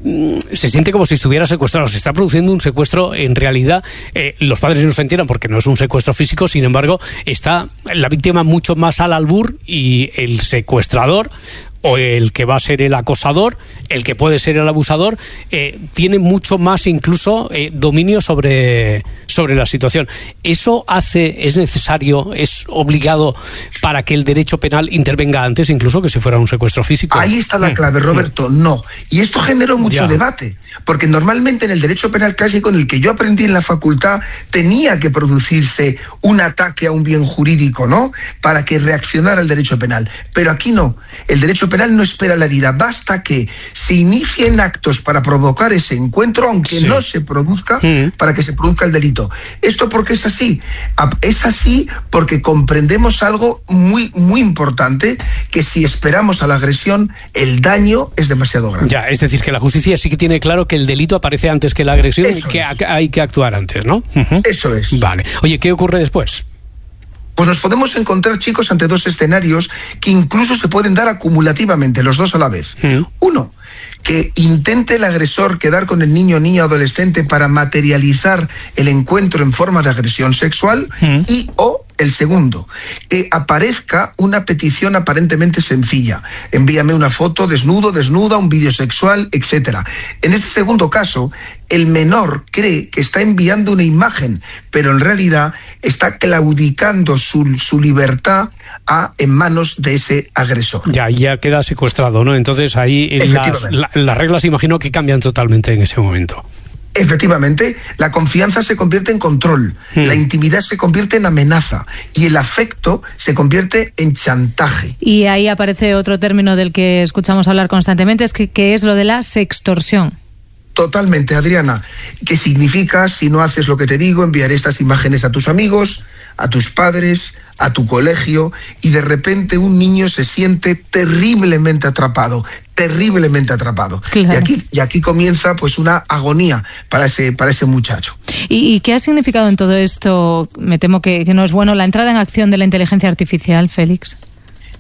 se siente como si estuviera secuestrado, se está produciendo un secuestro. En realidad, eh, los padres no se enteran porque no es un secuestro físico, sin embargo, está la víctima mucho más al albur, y el secuestrador, o el que va a ser el acosador, el que puede ser el abusador, eh, tiene mucho más incluso eh, dominio sobre, sobre la situación. ¿Eso hace, es necesario, es obligado para que el derecho penal intervenga antes incluso que si fuera un secuestro físico? Ahí está la clave, Roberto, no. Y esto generó mucho ya. debate, porque normalmente en el derecho penal clásico, en el que yo aprendí en la facultad, tenía que producirse un ataque a un bien jurídico, ¿no?, para que reaccionara el derecho penal. Pero aquí no. El derecho penal no espera la herida, basta que se inicien actos para provocar ese encuentro, aunque sí. no se produzca, mm. para que se produzca el delito. ¿Esto por qué es así? Es así porque comprendemos algo muy, muy importante, que si esperamos a la agresión, el daño es demasiado grande. Ya, es decir, que la justicia sí que tiene claro que el delito aparece antes que la agresión, Eso y que es. hay que actuar antes, ¿no? Uh-huh. Eso es. Vale. Oye, ¿qué ocurre después? Pues nos podemos encontrar, chicos, ante dos escenarios que incluso se pueden dar acumulativamente, los dos a la vez. Mm. Uno, que intente el agresor quedar con el niño, niña o adolescente para materializar el encuentro en forma de agresión sexual, mm. y o el segundo, que aparezca una petición aparentemente sencilla. Envíame una foto desnudo, desnuda, un vídeo sexual, etcétera. En este segundo caso, el menor cree que está enviando una imagen, pero en realidad está claudicando su, su libertad a, en manos de ese agresor. Ya, ya queda secuestrado, ¿no? Entonces ahí las, la, las reglas, imagino que cambian totalmente en ese momento. Efectivamente, la confianza se convierte en control, hmm. la intimidad se convierte en amenaza y el afecto se convierte en chantaje. Y ahí aparece otro término del que escuchamos hablar constantemente, es que, que es lo de la sextorsión. Totalmente, Adriana. ¿Qué significa? Si no haces lo que te digo, enviaré estas imágenes a tus amigos, a tus padres, a tu colegio, y de repente un niño se siente terriblemente atrapado, terriblemente atrapado. Claro. Y aquí, y aquí comienza pues una agonía para ese, para ese muchacho. ¿Y, y qué ha significado en todo esto? Me temo que, que no es bueno, la entrada en acción de la inteligencia artificial, Félix.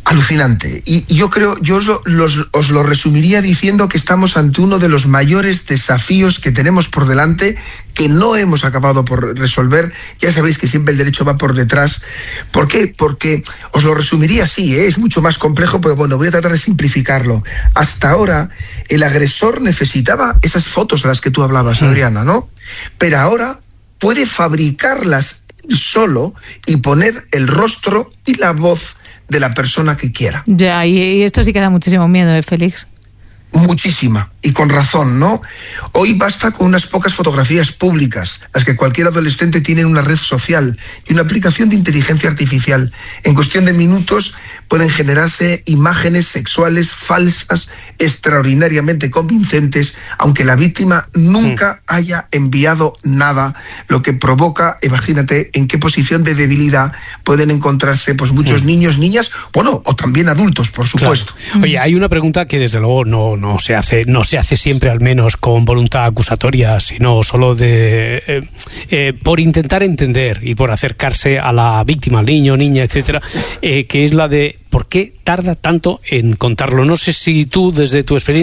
Alucinante. Y yo creo, yo os lo, los, os lo resumiría diciendo que estamos ante uno de los mayores desafíos que tenemos por delante, que no hemos acabado por resolver. Ya sabéis que siempre el derecho va por detrás. ¿Por qué? Porque os lo resumiría así, ¿eh? Es mucho más complejo, pero bueno, voy a tratar de simplificarlo. Hasta ahora, el agresor necesitaba esas fotos de las que tú hablabas, sí. Adriana, ¿no? Pero ahora puede fabricarlas solo y poner el rostro y la voz de la persona que quiera. Ya, y, y esto sí que da muchísimo miedo, ¿eh, Félix? Muchísima, y con razón, ¿no? Hoy basta con unas pocas fotografías públicas, las que cualquier adolescente tiene en una red social y una aplicación de inteligencia artificial. En cuestión de minutos pueden generarse imágenes sexuales falsas, extraordinariamente convincentes, aunque la víctima nunca mm. haya enviado nada, lo que provoca, imagínate, en qué posición de debilidad pueden encontrarse pues muchos mm. niños, niñas, bueno, o también adultos, por supuesto. Claro. Oye, hay una pregunta que desde luego no, no se hace, no se hace siempre, al menos con voluntad acusatoria, sino solo de eh, eh, por intentar entender y por acercarse a la víctima, al niño, niña, etcétera, eh, que es la de ¿por qué tarda tanto en contarlo? No sé si tú, desde tu experiencia,